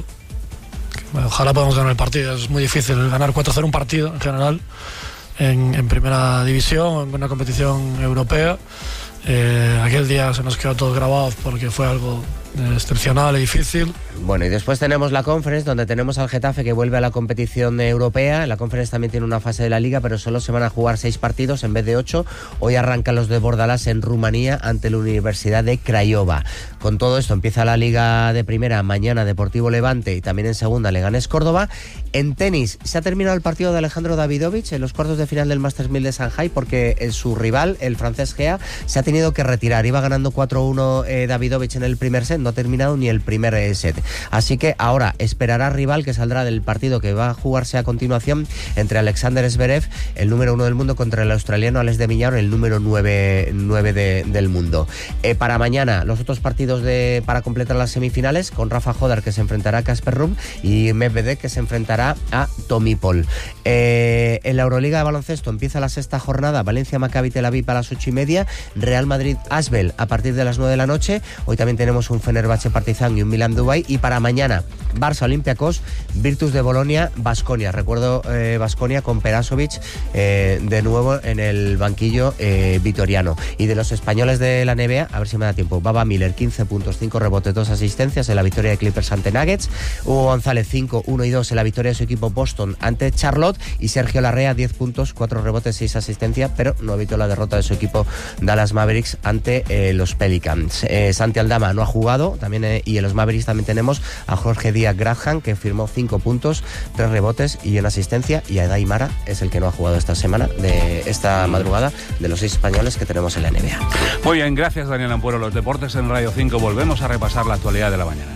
Ojalá podamos ganar el partido. Es muy difícil ganar cuatro cero un partido en general en, en primera división, en una competición europea. Eh, aquel día se nos quedó todo grabado porque fue algo excepcional y difícil. Bueno, y después tenemos la Conference, donde tenemos al Getafe que vuelve a la competición europea. La Conference también tiene una fase de la Liga, pero solo se van a jugar seis partidos en vez de ocho. Hoy arrancan los de Bordalás en Rumanía ante la Universidad de Craiova. Con todo esto empieza la Liga de Primera mañana, Deportivo Levante, y también en segunda Leganés Córdoba. En tenis se ha terminado el partido de Alejandro Davidovich en los cuartos de final del Masters mil de Shanghai, porque el, su rival, el francés Gea, se ha tenido que retirar. Iba ganando cuatro uno eh, Davidovich en el primer set, no ha terminado ni el primer set. Así que ahora esperará rival que saldrá del partido que va a jugarse a continuación entre Alexander Zverev, el número uno del mundo, contra el australiano Alex de Minaur, el número nueve, nueve de, del mundo. Eh, para mañana, los otros partidos de, para completar las semifinales, con Rafa Jodar, que se enfrentará a Casper Ruud, y Medvedev, que se enfrentará a Tommy Paul. Eh, en la Euroliga de baloncesto empieza la sexta jornada, Valencia Maccabi Tel Aviv a las ocho y media, Real Madrid Asbel a partir de las nueve de la noche. Hoy también tenemos un Fenerbahce Partizan y un Milan Dubai. Y para mañana, Barça Olympiacos, Virtus de Bolonia, Baskonia. Recuerdo Baskonia eh, con Perasovic eh, de nuevo en el banquillo eh, vitoriano. Y de los españoles de la N B A, a ver si me da tiempo, Baba Miller, quince puntos, cinco rebotes, dos asistencias en la victoria de Clippers ante Nuggets. Hugo González, cinco, uno y dos en la victoria de su equipo Boston ante Charlotte. Y Sergio Larrea, diez puntos, cuatro rebotes, seis asistencias, pero no evitó la derrota de su equipo Dallas Mavericks ante eh, los Pelicans. Eh, Santi Aldama no ha jugado, también eh, y en los Mavericks también tenemos a Jorge Díaz Graham, que firmó cinco puntos, tres rebotes y una asistencia, y a Daimara es el que no ha jugado esta semana, de esta madrugada, de los seis españoles que tenemos en la N B A. Muy bien, gracias Daniel Ampuero. Los deportes en Radio cinco, volvemos a repasar la actualidad de la mañana.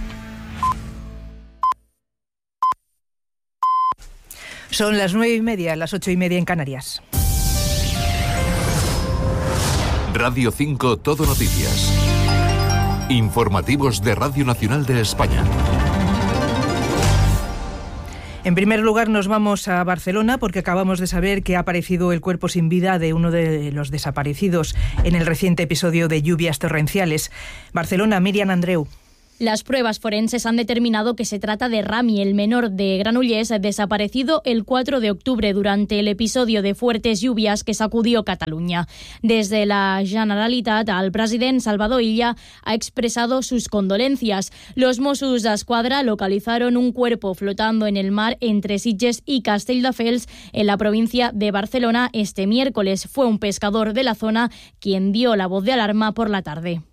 Son las nueve y media, las ocho y media en Canarias. Radio cinco Todo Noticias. Informativos de Radio Nacional de España. En primer lugar nos vamos a Barcelona porque acabamos de saber que ha aparecido el cuerpo sin vida de uno de los desaparecidos en el reciente episodio de lluvias torrenciales. Barcelona, Miriam Andreu. Las pruebas forenses han determinado que se trata de Rami, el menor de Granollers, desaparecido el cuatro de octubre durante el episodio de fuertes lluvias que sacudió Cataluña. Desde la Generalitat, el presidente Salvador Illa ha expresado sus condolencias. Los Mossos d'Esquadra localizaron un cuerpo flotando en el mar entre Sitges y Castelldefels, en la provincia de Barcelona, este miércoles. Fue un pescador de la zona quien dio la voz de alarma por la tarde.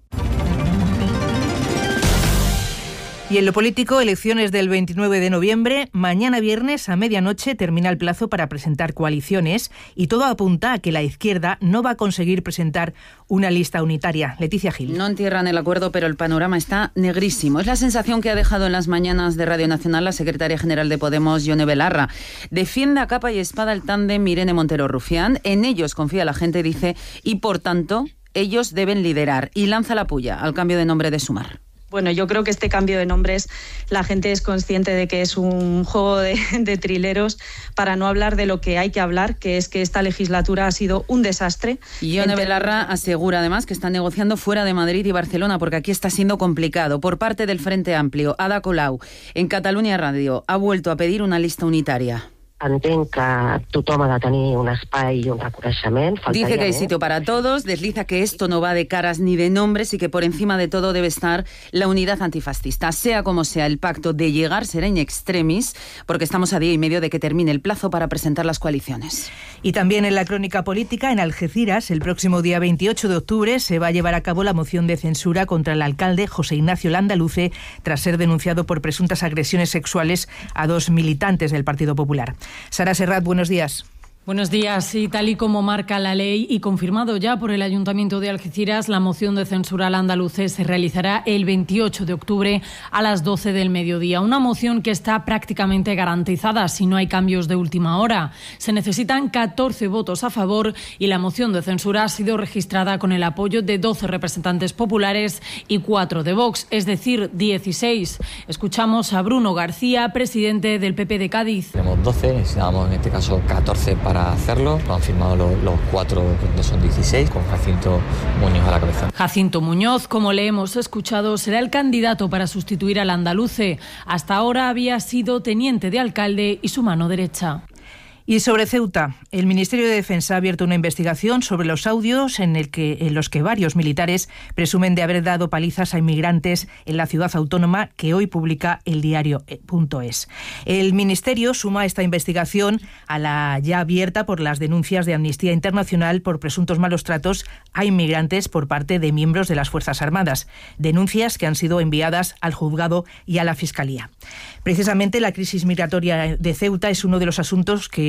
Y en lo político, elecciones del veintinueve de noviembre. Mañana viernes a medianoche termina el plazo para presentar coaliciones y todo apunta a que la izquierda no va a conseguir presentar una lista unitaria. Leticia Gil. No entierran el acuerdo, pero el panorama está negrísimo. Es la sensación que ha dejado en las mañanas de Radio Nacional la secretaria general de Podemos, Ione Belarra. Defiende a capa y espada el tándem Irene Montero Rufián. En ellos confía la gente, dice, y por tanto ellos deben liderar. Y lanza la puya al cambio de nombre de Sumar. Bueno, yo creo que este cambio de nombres, la gente es consciente de que es un juego de, de trileros para no hablar de lo que hay que hablar, que es que esta legislatura ha sido un desastre. Ione Belarra asegura además que están negociando fuera de Madrid y Barcelona, porque aquí está siendo complicado. Por parte del Frente Amplio, Ada Colau, en Catalunya Radio, ha vuelto a pedir una lista unitaria. Entenc que tothom ha de tenir un espai i un reconeixement. Dice que hay sitio para todos, desliza que esto no va de caras ni de nombres y que por encima de todo debe estar la unidad antifascista. Sea como sea, el pacto de llegar será in extremis, porque estamos a día y medio de que termine el plazo para presentar las coaliciones. Y también en la crónica política, en Algeciras, el próximo día veintiocho de octubre se va a llevar a cabo la moción de censura contra el alcalde José Ignacio Landaluce, tras ser denunciado por presuntas agresiones sexuales a dos militantes del Partido Popular. Sara Serrat, buenos días. Buenos días. Y tal y como marca la ley y confirmado ya por el Ayuntamiento de Algeciras, la moción de censura al andaluce se realizará el veintiocho de octubre a las doce del mediodía. Una moción que está prácticamente garantizada si no hay cambios de última hora. Se necesitan catorce votos a favor y la moción de censura ha sido registrada con el apoyo de doce representantes populares y cuatro de Vox, es decir, dieciséis. Escuchamos a Bruno García, presidente del P P de Cádiz. Tenemos doce, necesitamos en este caso catorce para hacerlo. Lo han firmado los, los cuatro, que son dieciséis, con Jacinto Muñoz a la cabeza. Jacinto Muñoz, como le hemos escuchado, será el candidato para sustituir al andaluce. Hasta ahora había sido teniente de alcalde y su mano derecha. Y sobre Ceuta, el Ministerio de Defensa ha abierto una investigación sobre los audios en, el que, en los que varios militares presumen de haber dado palizas a inmigrantes en la ciudad autónoma, que hoy publica el diario punto es. El Ministerio suma esta investigación a la ya abierta por las denuncias de Amnistía Internacional por presuntos malos tratos a inmigrantes por parte de miembros de las Fuerzas Armadas, denuncias que han sido enviadas al juzgado y a la Fiscalía. Precisamente la crisis migratoria de Ceuta es uno de los asuntos que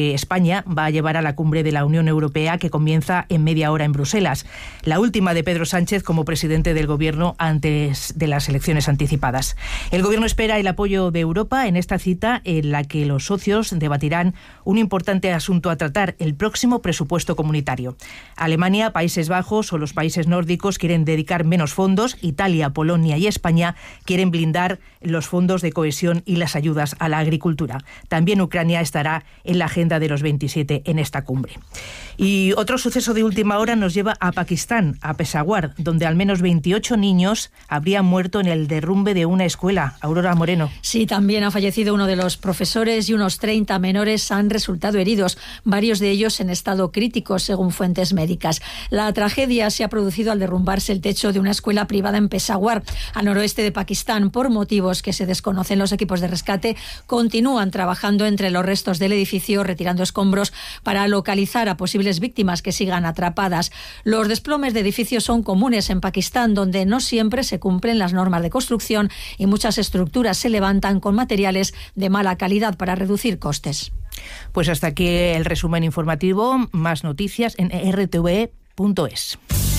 que España va a llevar a la cumbre de la Unión Europea, que comienza en media hora en Bruselas, la última de Pedro Sánchez como presidente del Gobierno antes de las elecciones anticipadas. El Gobierno espera el apoyo de Europa en esta cita, en la que los socios debatirán un importante asunto a tratar: el próximo presupuesto comunitario. Alemania, Países Bajos o los países nórdicos quieren dedicar menos fondos. Italia, Polonia y España quieren blindar los fondos de cohesión y las ayudas a la agricultura. También Ucrania estará en la agenda de los veintisiete en esta cumbre. Y otro suceso de última hora nos lleva a Pakistán, a Peshawar, donde al menos veintiocho niños habrían muerto en el derrumbe de una escuela. Aurora Moreno. Sí, también ha fallecido uno de los profesores y unos treinta menores han resultado heridos, varios de ellos en estado crítico, según fuentes médicas. La tragedia se ha producido al derrumbarse el techo de una escuela privada en Peshawar, al noroeste de Pakistán. Por motivos que se desconocen, los equipos de rescate continúan trabajando entre los restos del edificio, retirando escombros para localizar a posibles víctimas que sigan atrapadas. Los desplomes de edificios son comunes en Pakistán, donde no siempre se cumplen las normas de construcción y muchas estructuras se levantan con materiales de mala calidad para reducir costes. Pues hasta aquí el resumen informativo. Más noticias en r t v e punto es.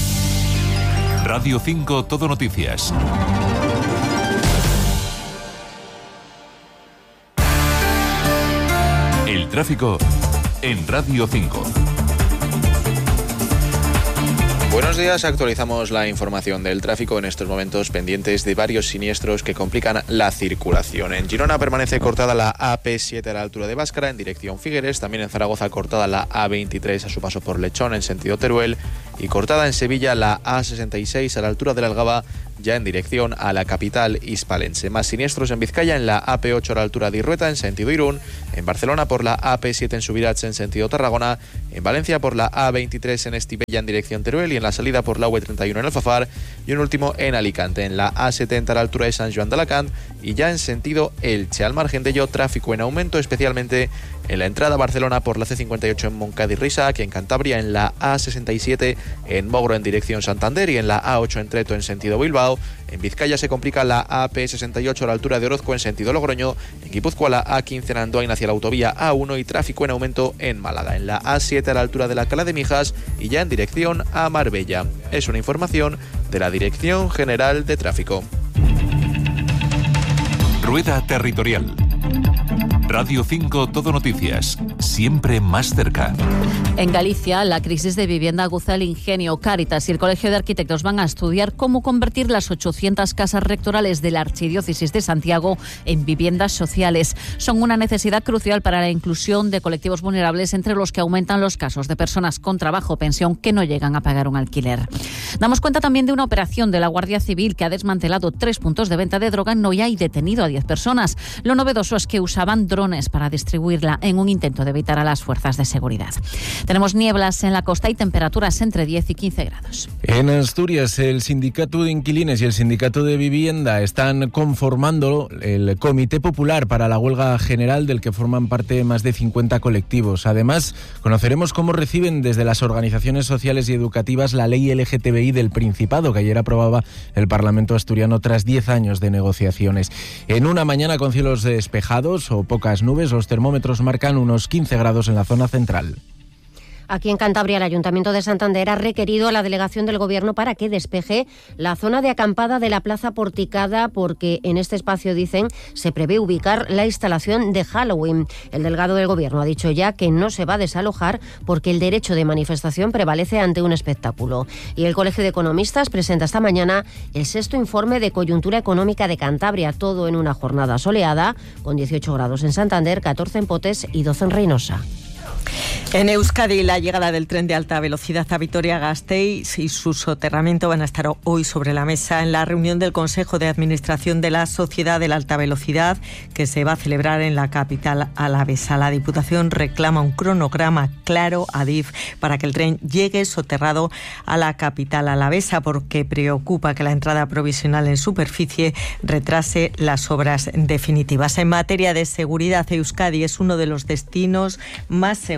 Radio cinco Todo Noticias. El tráfico en Radio cinco. Buenos días, actualizamos la información del tráfico en estos momentos pendientes de varios siniestros que complican la circulación. En Girona permanece cortada la A P siete a la altura de Báscara en dirección Figueres, también en Zaragoza cortada la A veintitrés a su paso por Lechón en sentido Teruel y cortada en Sevilla la A sesenta y seis a la altura de la Algaba ya en dirección a la capital hispalense. Más siniestros en Vizcaya en la A P ocho a la altura de Irrueta en sentido Irún, en Barcelona por la A P siete en Subirats en sentido Tarragona, en Valencia por la A veintitrés en Estivella en dirección Teruel y en la salida por la U treinta y uno en Alfafar, y un último en Alicante en la A setenta a la altura de Sant Joan d'Alacant y ya en sentido Elche. Al margen de ello, tráfico en aumento, especialmente en la entrada a Barcelona por la C cincuenta y ocho en Montcada y Risac, en Cantabria en la A sesenta y siete en Mogro en dirección Santander y en la A ocho en Treto en sentido Bilbao. En Vizcaya se complica la A P sesenta y ocho a la altura de Orozco en sentido Logroño, en Guipúzcoa la A quince en Andoain hacia la autovía A uno y tráfico en aumento en Málaga, en la A siete a la altura de la Cala de Mijas y ya en dirección a Marbella. Es una información de la Dirección General de Tráfico. Rueda Territorial. Radio cinco Todo Noticias, siempre más cerca. En Galicia, la crisis de vivienda aguza el ingenio. Cáritas y el Colegio de Arquitectos van a estudiar cómo convertir las ochocientas casas rectorales de la Archidiócesis de Santiago en viviendas sociales. Son una necesidad crucial para la inclusión de colectivos vulnerables, entre los que aumentan los casos de personas con trabajo o pensión que no llegan a pagar un alquiler. Damos cuenta también de una operación de la Guardia Civil que ha desmantelado tres puntos de venta de droga en Noia y detenido a diez personas. Lo novedoso es que usaban drogas para distribuirla en un intento de evitar a las fuerzas de seguridad. Tenemos nieblas en la costa y temperaturas entre diez y quince grados. En Asturias, el Sindicato de Inquilines y el Sindicato de Vivienda están conformando el Comité Popular para la huelga general, del que forman parte más de cincuenta colectivos. Además, conoceremos cómo reciben desde las organizaciones sociales y educativas la ley L G T B I del Principado, que ayer aprobaba el Parlamento asturiano tras diez años de negociaciones. En una mañana con cielos despejados o pocas nubes, los termómetros marcan unos quince grados en la zona central. Aquí en Cantabria, el Ayuntamiento de Santander ha requerido a la delegación del Gobierno para que despeje la zona de acampada de la Plaza Porticada, porque en este espacio, dicen, se prevé ubicar la instalación de Halloween. El delegado del Gobierno ha dicho ya que no se va a desalojar porque el derecho de manifestación prevalece ante un espectáculo. Y el Colegio de Economistas presenta esta mañana el sexto informe de coyuntura económica de Cantabria, todo en una jornada soleada, con dieciocho grados en Santander, catorce en Potes y doce en Reynosa. En Euskadi, la llegada del tren de alta velocidad a Vitoria-Gasteiz y su soterramiento van a estar hoy sobre la mesa en la reunión del Consejo de Administración de la Sociedad de la Alta Velocidad, que se va a celebrar en la capital alavesa. La Diputación reclama un cronograma claro a D I F para que el tren llegue soterrado a la capital alavesa, porque preocupa que la entrada provisional en superficie retrase las obras definitivas. En materia de seguridad, Euskadi es uno de los destinos más seguros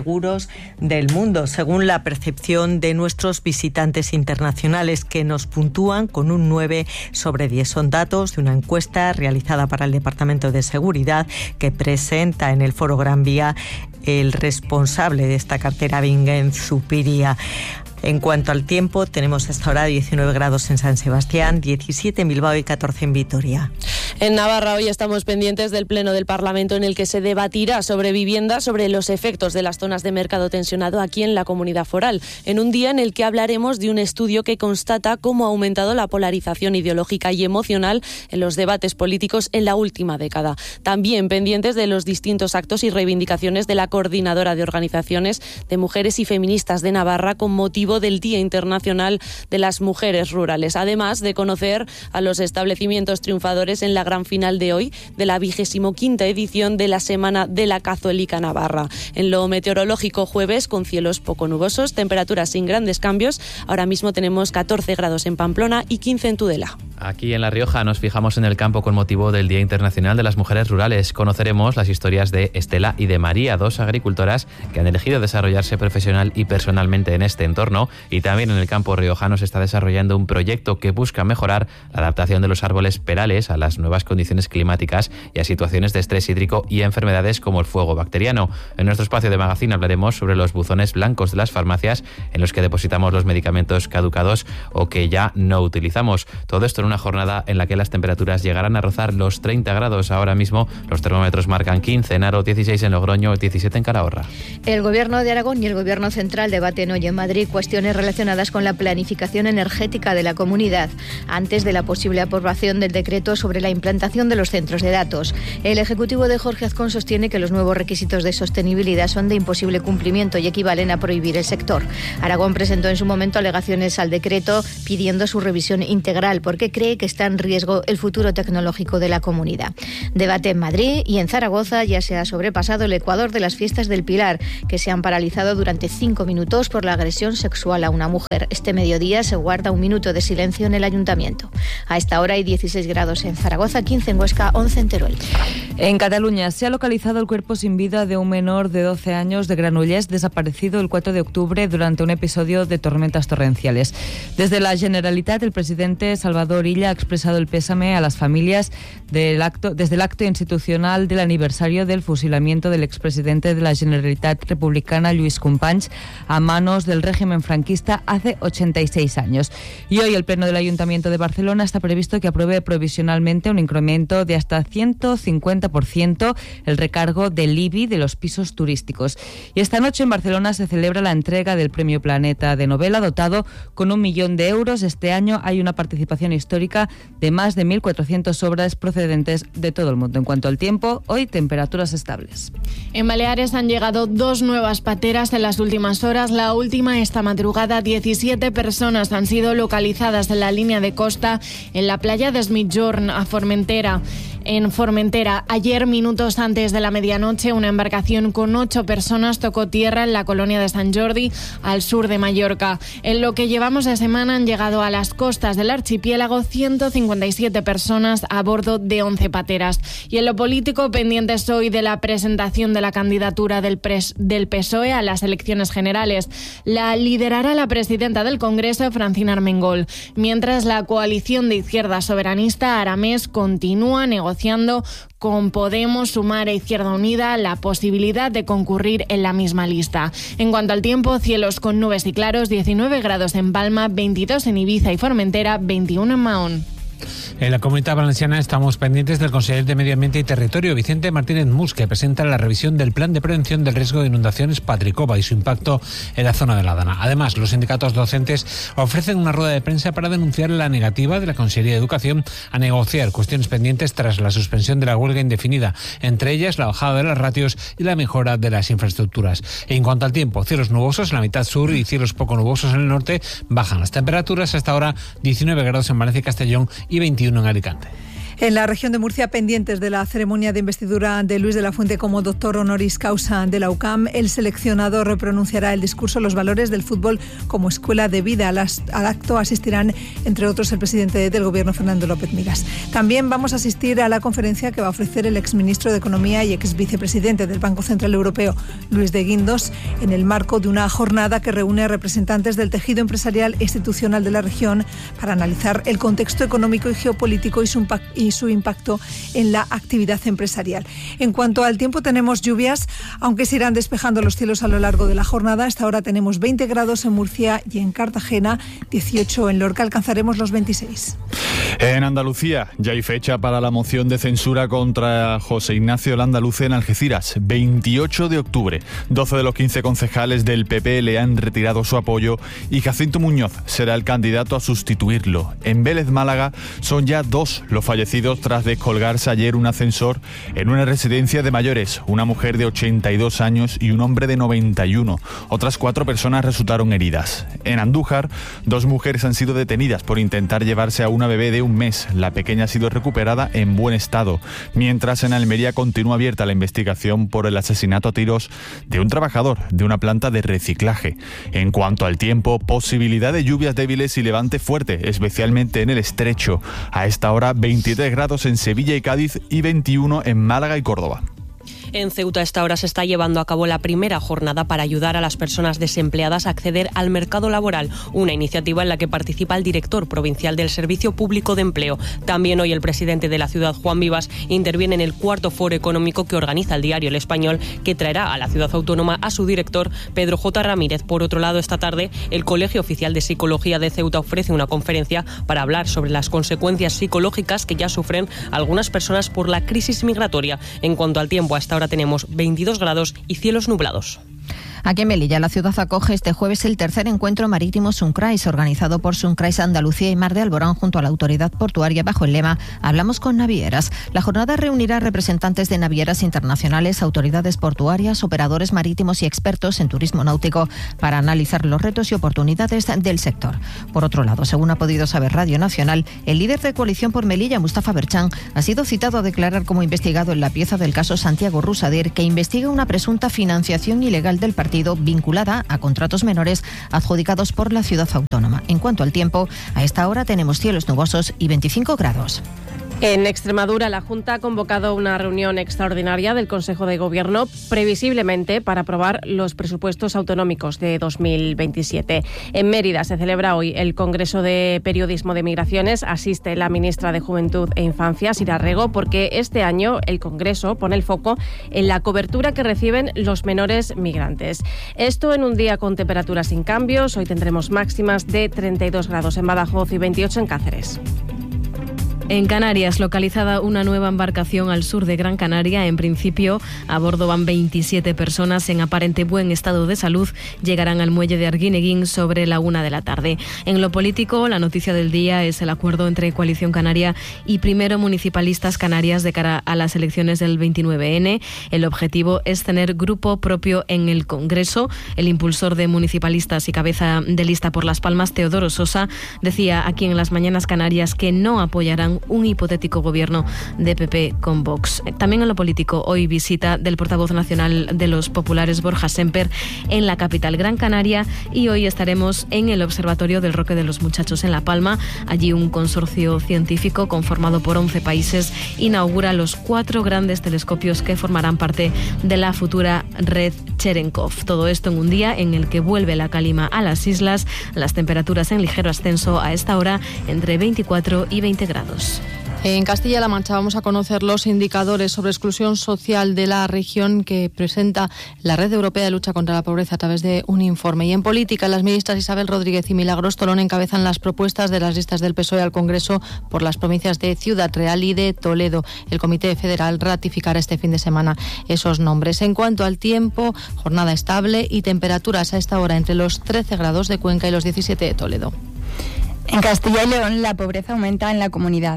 destinos del mundo, según la percepción de nuestros visitantes internacionales, que nos puntúan con un nueve sobre diez. Son datos de una encuesta realizada para el Departamento de Seguridad que presenta en el Foro Gran Vía el responsable de esta cartera, Bingen Zupiria. En cuanto al tiempo, tenemos hasta ahora diecinueve grados en San Sebastián, diecisiete en Bilbao y catorce en Vitoria. En Navarra hoy estamos pendientes del Pleno del Parlamento en el que se debatirá sobre vivienda, sobre los efectos de las zonas de mercado tensionado aquí en la Comunidad Foral, en un día en el que hablaremos de un estudio que constata cómo ha aumentado la polarización ideológica y emocional en los debates políticos en la última década. También pendientes de los distintos actos y reivindicaciones de la Coordinadora de Organizaciones de Mujeres y Feministas de Navarra con motivo del Día Internacional de las Mujeres Rurales, además de conocer a los establecimientos triunfadores en la gran final de hoy de la vigésimo quinta edición de la Semana de la Cazuelica Navarra. En lo meteorológico, jueves con cielos poco nubosos, temperaturas sin grandes cambios. Ahora mismo tenemos catorce grados en Pamplona y quince en Tudela. Aquí en La Rioja nos fijamos en el campo con motivo del Día Internacional de las Mujeres Rurales. Conoceremos las historias de Estela y de María, dos agricultoras que han elegido desarrollarse profesional y personalmente en este entorno. Y también en el campo riojano se está desarrollando un proyecto que busca mejorar la adaptación de los árboles perales a las nuevas condiciones climáticas y a situaciones de estrés hídrico y enfermedades como el fuego bacteriano. En nuestro espacio de magazine hablaremos sobre los buzones blancos de las farmacias en los que depositamos los medicamentos caducados o que ya no utilizamos. Todo esto en una jornada en la que las temperaturas llegarán a rozar los treinta grados. Ahora mismo los termómetros marcan quince en Haro, dieciséis en Logroño, diecisiete en Calahorra. El Gobierno de Aragón y el Gobierno Central debaten hoy en Madrid cuestiones relacionadas con la planificación energética de la comunidad, antes de la posible aprobación del decreto sobre la implantación de los centros de datos. El Ejecutivo de Jorge Azcón sostiene que los nuevos requisitos de sostenibilidad son de imposible cumplimiento y equivalen a prohibir el sector. Aragón presentó en su momento alegaciones al decreto pidiendo su revisión integral porque cree que está en riesgo el futuro tecnológico de la comunidad. Debate en Madrid y en Zaragoza ya se ha sobrepasado el ecuador de las fiestas del Pilar, que se han paralizado durante cinco minutos por la agresión sexual a una mujer. Este mediodía se guarda un minuto de silencio en el Ayuntamiento. A esta hora hay dieciséis grados en Zaragoza, quince en Huesca, once en Teruel. En Cataluña se ha localizado el cuerpo sin vida de un menor de doce años de Granollers desaparecido el cuatro de octubre durante un episodio de tormentas torrenciales. Desde la Generalitat, el presidente Salvador Illa ha expresado el pésame a las familias del acto, desde el acto institucional del aniversario del fusilamiento del expresidente de la Generalitat republicana Lluís Companys a manos del régimen franquista hace ochenta y seis años. Y hoy el Pleno del Ayuntamiento de Barcelona está previsto que apruebe provisionalmente un incremento de hasta ciento cincuenta por ciento el recargo del I B I de los pisos turísticos. Y esta noche en Barcelona se celebra la entrega del Premio Planeta de Novela, dotado con un millón de euros. Este año hay una participación histórica de más de mil cuatrocientas obras procedentes de todo el mundo. En cuanto al tiempo, hoy temperaturas estables. En Baleares han llegado dos nuevas pateras en las últimas horas. La última esta madrugada, diecisiete personas han sido localizadas en la línea de costa en la playa de Es Migjorn, a Formentera. En Formentera, ayer, minutos antes de la medianoche, una embarcación con ocho personas tocó tierra en la colonia de Sant Jordi, al sur de Mallorca. En lo que llevamos de semana han llegado a las costas del archipiélago ciento cincuenta y siete personas a bordo de once pateras. Y en lo político, pendientes hoy de la presentación de la candidatura del, pres- del P S O E a las elecciones generales. La liderará la presidenta del Congreso, Francina Armengol, mientras la coalición de izquierda soberanista Aramés continúa negociando con Podemos, Sumar e Izquierda Unida la posibilidad de concurrir en la misma lista. En cuanto al tiempo, cielos con nubes y claros, diecinueve grados en Palma, veintidós en Ibiza y Formentera, veintiuno en Mahón. En la Comunitat Valenciana estamos pendientes del conseller de Medio Ambiente y Territorio, Vicente Martínez Mus, que presenta la revisión del Plan de Prevención del Riesgo de Inundaciones Patricova y su impacto en la zona de la Dana. Además, los sindicatos docentes ofrecen una rueda de prensa para denunciar la negativa de la Consellería de Educación a negociar cuestiones pendientes tras la suspensión de la huelga indefinida, entre ellas la bajada de las ratios y la mejora de las infraestructuras. En cuanto al tiempo, cielos nubosos en la mitad sur y cielos poco nubosos en el norte. Bajan las temperaturas hasta ahora, diecinueve grados en Valencia y Castellón y veintiuno en Alicante. En la región de Murcia, pendientes de la ceremonia de investidura de Luis de la Fuente como doctor honoris causa de la U C A M, el seleccionador pronunciará el discurso Los valores del fútbol como escuela de vida. Al acto asistirán, entre otros, el presidente del Gobierno, Fernando López Miras. También vamos a asistir a la conferencia que va a ofrecer el exministro de Economía y exvicepresidente del Banco Central Europeo, Luis de Guindos, en el marco de una jornada que reúne a representantes del tejido empresarial e institucional de la región para analizar el contexto económico y geopolítico y su impacto y su impacto en la actividad empresarial. En cuanto al tiempo, tenemos lluvias, aunque se irán despejando los cielos a lo largo de la jornada. Hasta ahora tenemos veinte grados en Murcia y en Cartagena, dieciocho en Lorca, alcanzaremos los veintiséis. En Andalucía ya hay fecha para la moción de censura contra José Ignacio Landaluce en Algeciras, veintiocho de octubre. doce de los quince concejales del P P le han retirado su apoyo y Jacinto Muñoz será el candidato a sustituirlo. En Vélez, Málaga, son ya dos los fallecidos tras descolgarse ayer un ascensor en una residencia de mayores, una mujer de ochenta y dos años y un hombre de noventa y uno. Otras cuatro personas resultaron heridas. En Andújar, dos mujeres han sido detenidas por intentar llevarse a una bebé de un mes. La pequeña ha sido recuperada en buen estado, mientras en Almería continúa abierta la investigación por el asesinato a tiros de un trabajador de una planta de reciclaje. En cuanto al tiempo, posibilidad de lluvias débiles y levante fuerte, especialmente en el estrecho. A esta hora, veintitrés grados en Sevilla y Cádiz y veintiuno en Málaga y Córdoba. En Ceuta a esta hora se está llevando a cabo la primera jornada para ayudar a las personas desempleadas a acceder al mercado laboral, una iniciativa en la que participa el director provincial del Servicio Público de Empleo. También hoy el presidente de la ciudad, Juan Vivas, interviene en el cuarto foro económico que organiza el diario El Español, que traerá a la ciudad autónoma a su director, Pedro J. Ramírez. Por otro lado, esta tarde, el Colegio Oficial de Psicología de Ceuta ofrece una conferencia para hablar sobre las consecuencias psicológicas que ya sufren algunas personas por la crisis migratoria. En cuanto al tiempo, hasta ahora tenemos veintidós grados y cielos nublados. Aquí en Melilla, la ciudad acoge este jueves el tercer encuentro marítimo Suncrais, organizado por Suncrais Andalucía y Mar de Alborán junto a la autoridad portuaria bajo el lema Hablamos con navieras. La jornada reunirá representantes de navieras internacionales, autoridades portuarias, operadores marítimos y expertos en turismo náutico para analizar los retos y oportunidades del sector. Por otro lado, según ha podido saber Radio Nacional, el líder de Coalición por Melilla, Mustafa Berchan, ha sido citado a declarar como investigado en la pieza del caso Santiago Rusader, que investiga una presunta financiación ilegal del partido vinculada a contratos menores adjudicados por la ciudad autónoma. En cuanto al tiempo, a esta hora tenemos cielos nubosos y veinticinco grados. En Extremadura, la Junta ha convocado una reunión extraordinaria del Consejo de Gobierno, previsiblemente para aprobar los presupuestos autonómicos de dos mil veintisiete. En Mérida se celebra hoy el Congreso de Periodismo de Migraciones. Asiste la ministra de Juventud e Infancia, Sira Rego, porque este año el Congreso pone el foco en la cobertura que reciben los menores migrantes. Esto en un día con temperaturas sin cambios. Hoy tendremos máximas de treinta y dos grados en Badajoz y veintiocho en Cáceres. En Canarias, localizada una nueva embarcación al sur de Gran Canaria. En principio, a bordo van veintisiete personas en aparente buen estado de salud. Llegarán al muelle de Arguineguín sobre la una de la tarde. En lo político, la noticia del día es el acuerdo entre Coalición Canaria y Primero Municipalistas Canarias de cara a las elecciones del veintinueve ene. El objetivo es tener grupo propio en el Congreso. El impulsor de municipalistas y cabeza de lista por Las Palmas, Teodoro Sosa, decía aquí en Las Mañanas Canarias que no apoyarán un hipotético gobierno de P P con Vox. También en lo político, hoy visita del portavoz nacional de los populares, Borja Semper, en la capital Gran Canaria, y hoy estaremos en el Observatorio del Roque de los Muchachos en La Palma. Allí un consorcio científico conformado por once países inaugura los cuatro grandes telescopios que formarán parte de la futura red Cherenkov. Todo esto en un día en el que vuelve la calima a las islas, las temperaturas en ligero ascenso a esta hora entre veinticuatro y veinte grados. En Castilla-La Mancha vamos a conocer los indicadores sobre exclusión social de la región que presenta la Red Europea de Lucha contra la Pobreza a través de un informe. Y en política, las ministras Isabel Rodríguez y Milagros Tolón encabezan las propuestas de las listas del P S O E al Congreso por las provincias de Ciudad Real y de Toledo. El Comité Federal ratificará este fin de semana esos nombres. En cuanto al tiempo, jornada estable y temperaturas a esta hora entre los trece grados de Cuenca y los diecisiete de Toledo. En Castilla y León la pobreza aumenta en la comunidad.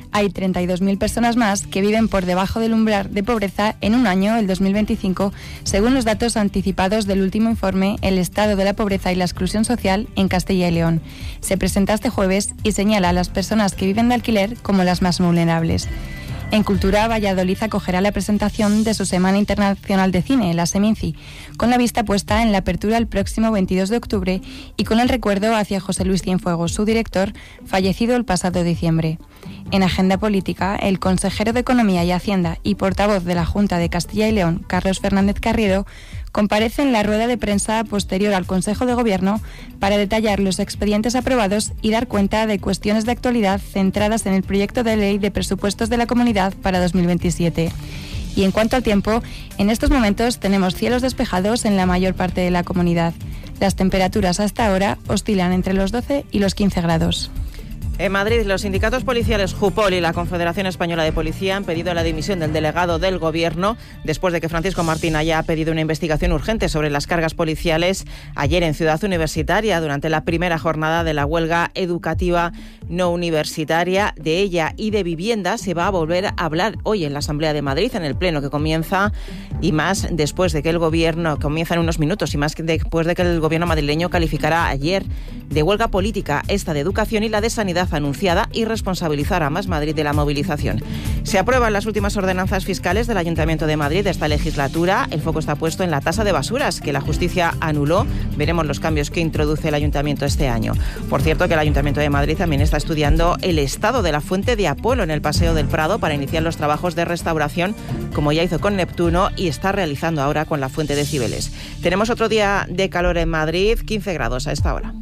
Hay treinta y dos mil personas más que viven por debajo del umbral de pobreza en un año, el dos mil veinticinco, según los datos anticipados del último informe El estado de la pobreza y la exclusión social en Castilla y León. Se presenta este jueves y señala a las personas que viven de alquiler como las más vulnerables. En Cultura, Valladolid acogerá la presentación de su Semana Internacional de Cine, la Seminci, con la vista puesta en la apertura el próximo veintidós de octubre y con el recuerdo hacia José Luis Cienfuegos, su director, fallecido el pasado diciembre. En agenda política, el consejero de Economía y Hacienda y portavoz de la Junta de Castilla y León, Carlos Fernández Carriedo, comparece en la rueda de prensa posterior al Consejo de Gobierno para detallar los expedientes aprobados y dar cuenta de cuestiones de actualidad centradas en el proyecto de ley de presupuestos de la Comunidad para dos mil veintisiete. Y en cuanto al tiempo, en estos momentos tenemos cielos despejados en la mayor parte de la comunidad. Las temperaturas hasta ahora oscilan entre los doce y los quince grados. En Madrid, los sindicatos policiales Jupol y la Confederación Española de Policía han pedido la dimisión del delegado del Gobierno después de que Francisco Martín haya pedido una investigación urgente sobre las cargas policiales ayer en Ciudad Universitaria durante la primera jornada de la huelga educativa no universitaria. De ella y de vivienda se va a volver a hablar hoy en la Asamblea de Madrid, en el pleno que comienza, y más después de que el Gobierno, comienza en unos minutos, y más después de que el Gobierno madrileño calificara ayer de huelga política esta de educación y la de sanidad anunciada y responsabilizar a Más Madrid de la movilización. Se aprueban las últimas ordenanzas fiscales del Ayuntamiento de Madrid de esta legislatura. El foco está puesto en la tasa de basuras, que la justicia anuló. Veremos los cambios que introduce el Ayuntamiento este año. Por cierto, que el Ayuntamiento de Madrid también está estudiando el estado de la fuente de Apolo en el Paseo del Prado para iniciar los trabajos de restauración, como ya hizo con Neptuno y está realizando ahora con la fuente de Cibeles. Tenemos otro día de calor en Madrid, quince grados a esta hora.